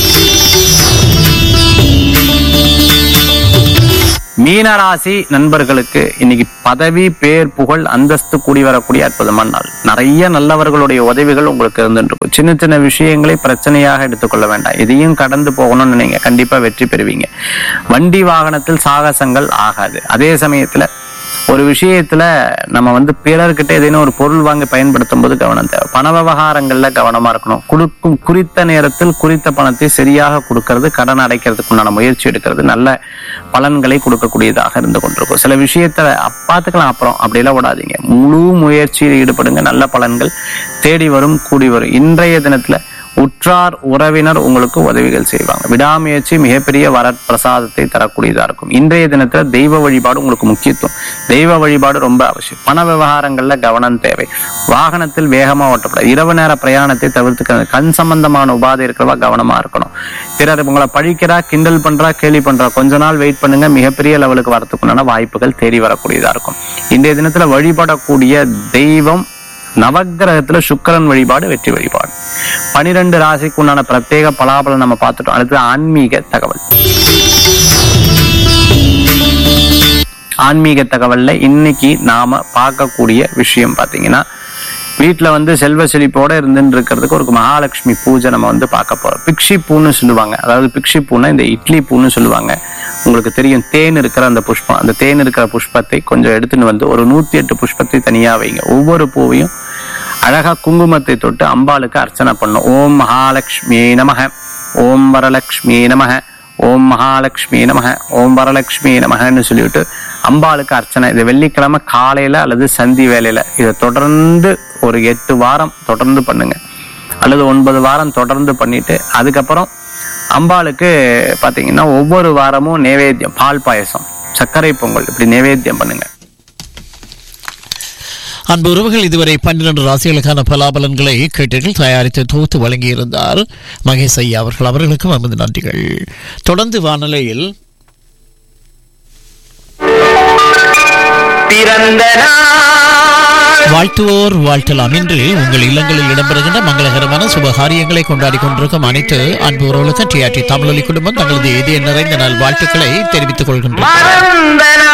மீனராசி நண்பர்களுக்கு இன்னைக்கு பதவி, பேர், புகழ், அந்தஸ்து கூடி வரக்கூடிய அற்புதமான நாள். நிறைய நல்லவர்களுடைய உதவிகள் உங்களுக்கு இருந்துருக்கும். சின்ன சின்ன விஷயங்களை பிரச்சனையாக எடுத்துக்கொள்ள வேண்டாம், இதையும் கடந்து போகணும்னு நினைங்க, கண்டிப்பா வெற்றி பெறுவீங்க. வண்டி வாகனத்தில் சாகசங்கள் ஆகாது. அதே சமயத்துல ஒரு விஷயத்துல நம்ம வந்து பிறர்கிட்ட ஏதேனும் ஒரு பொருள் வாங்கி பயன்படுத்தும் போது கவனம் தேவை. பண விவகாரங்கள்ல கவனமா இருக்கணும். கொடுக்கும் குறித்த நேரத்தில் குறித்த பணத்தை சரியாக கொடுக்கறது, கடன் அடைக்கிறதுக்கு உண்டான முயற்சி எடுக்கிறது நல்ல பலன்களை கொடுக்கக்கூடியதாக இருந்து கொண்டிருக்கும். சில விஷயத்த பார்த்துக்கலாம் அப்புறம் அப்படியெல்லாம் விடாதீங்க, முழு முயற்சியில் ஈடுபடுங்க, நல்ல பலன்கள் தேடி வரும், கூடி வரும். இன்றைய தினத்துல உற்றார் உறவினர் உங்களுக்கு உதவிகள் செய்வாங்க. விடாமுயற்சி மிகப்பெரிய வரப்பிரசாதத்தை தரக்கூடியதா இருக்கும். இன்றைய தினத்துல தெய்வ வழிபாடு உங்களுக்கு முக்கியத்துவம். தெய்வ வழிபாடு ரொம்ப அவசியம். பண விவகாரங்கள்ல கவனம் தேவை. வாகனத்தில் வேகமா ஓட்டப்படாது. இரவு நேர பிரயாணத்தை தவிர்த்துக்கிறது. கண் சம்பந்தமான உபாதை இருக்கிறவா கவனமா இருக்கணும். பிறர் உங்களை பழிக்கிறா, கிண்டல் பண்றா, கேலி பண்றா, கொஞ்ச நாள் வெயிட் பண்ணுங்க, மிகப்பெரிய லெவலுக்கு வரத்துக்குண்டான வாய்ப்புகள் தேடி வரக்கூடியதா இருக்கும். இன்றைய தினத்துல வழிபடக்கூடிய தெய்வம் நவக்கிரகத்துல சுக்கிரன் வழிபாடு வெற்றி வழிபாடு. பனிரெண்டு ராசிக்கு உண்டான பிரத்யேக பலாபலம் நம்ம பார்த்துட்டோம். அடுத்து ஆன்மீக தகவல். ஆன்மீக தகவல்ல இன்னைக்கு நாம பார்க்கக்கூடிய விஷயம் பாத்தீங்கன்னா, வீட்டுல வந்து செல்வ செழிப்போட இருந்துட்டு இருக்கிறதுக்கு ஒரு மகாலட்சுமி பூஜை நம்ம வந்து பார்க்க போறோம். பிக்ஷி பூன்னு சொல்லுவாங்க. அதாவது பிக்ஷி பூன்னா இந்த இட்லி பூன்னு சொல்லுவாங்க. உங்களுக்கு தெரியும், தேன் இருக்கிற அந்த புஷ்பம், அந்த தேன் இருக்கிற புஷ்பத்தை கொஞ்சம் எடுத்துன்னு வந்து ஒரு நூத்தி எட்டு புஷ்பத்தை தனியா வைங்க. ஒவ்வொரு பூவையும் அழகா குங்குமத்தை தொட்டு அம்பாளுக்கு அர்ச்சனை பண்ணும். ஓம் மகாலட்சுமி நமக, ஓம் வரலட்சுமி நமக, ஓம் மகாலட்சுமி நமக, ஓம் வரலட்சுமி நமகன்னு சொல்லிவிட்டு அம்பாளுக்கு அர்ச்சனை. இது வெள்ளிக்கிழமை காலையில அல்லது சந்தி வேலையில இதை தொடர்ந்து ஒரு எட்டு வாரம் தொடர்ந்து பண்ணுங்க, அல்லது ஒன்பது வாரம் தொடர்ந்து பண்ணிட்டு அதுக்கப்புறம் அம்பாளுக்கு பாத்தீங்கன்னா ஒவ்வொரு வாரமும் நைவேத்தியம், பால் பாயசம், சர்க்கரை பொங்கல் இப்படி நைவேத்தியம் பண்ணுங்க. அன்பு உறவுகள், இதுவரை பன்னிரண்டு ராசிகளுக்கான பலாபலன்களை கேட்டீர்கள். தயாரித்து தொகுத்து வழங்கியிருந்தார் மகேஷ் ஐயா அவர்கள். அவர்களுக்கும் நமது நன்றிகள். தொடர்ந்து வானொலியில் வாழ்த்துவோர் வாழ்த்தலாம் என்று உங்கள் இல்லங்களில் இடம்பெறுகின்ற மங்களகரமான சுபகாரியங்களை கொண்டாடி கொண்டிருக்கும் அனைத்து அன்பு உறவுகளுக்கும் டிஆர்டி தமிழொலி குடும்பம் தங்களது இதய நிறைந்த நாள் வாழ்த்துக்களை தெரிவித்துக் கொள்கின்றனர்.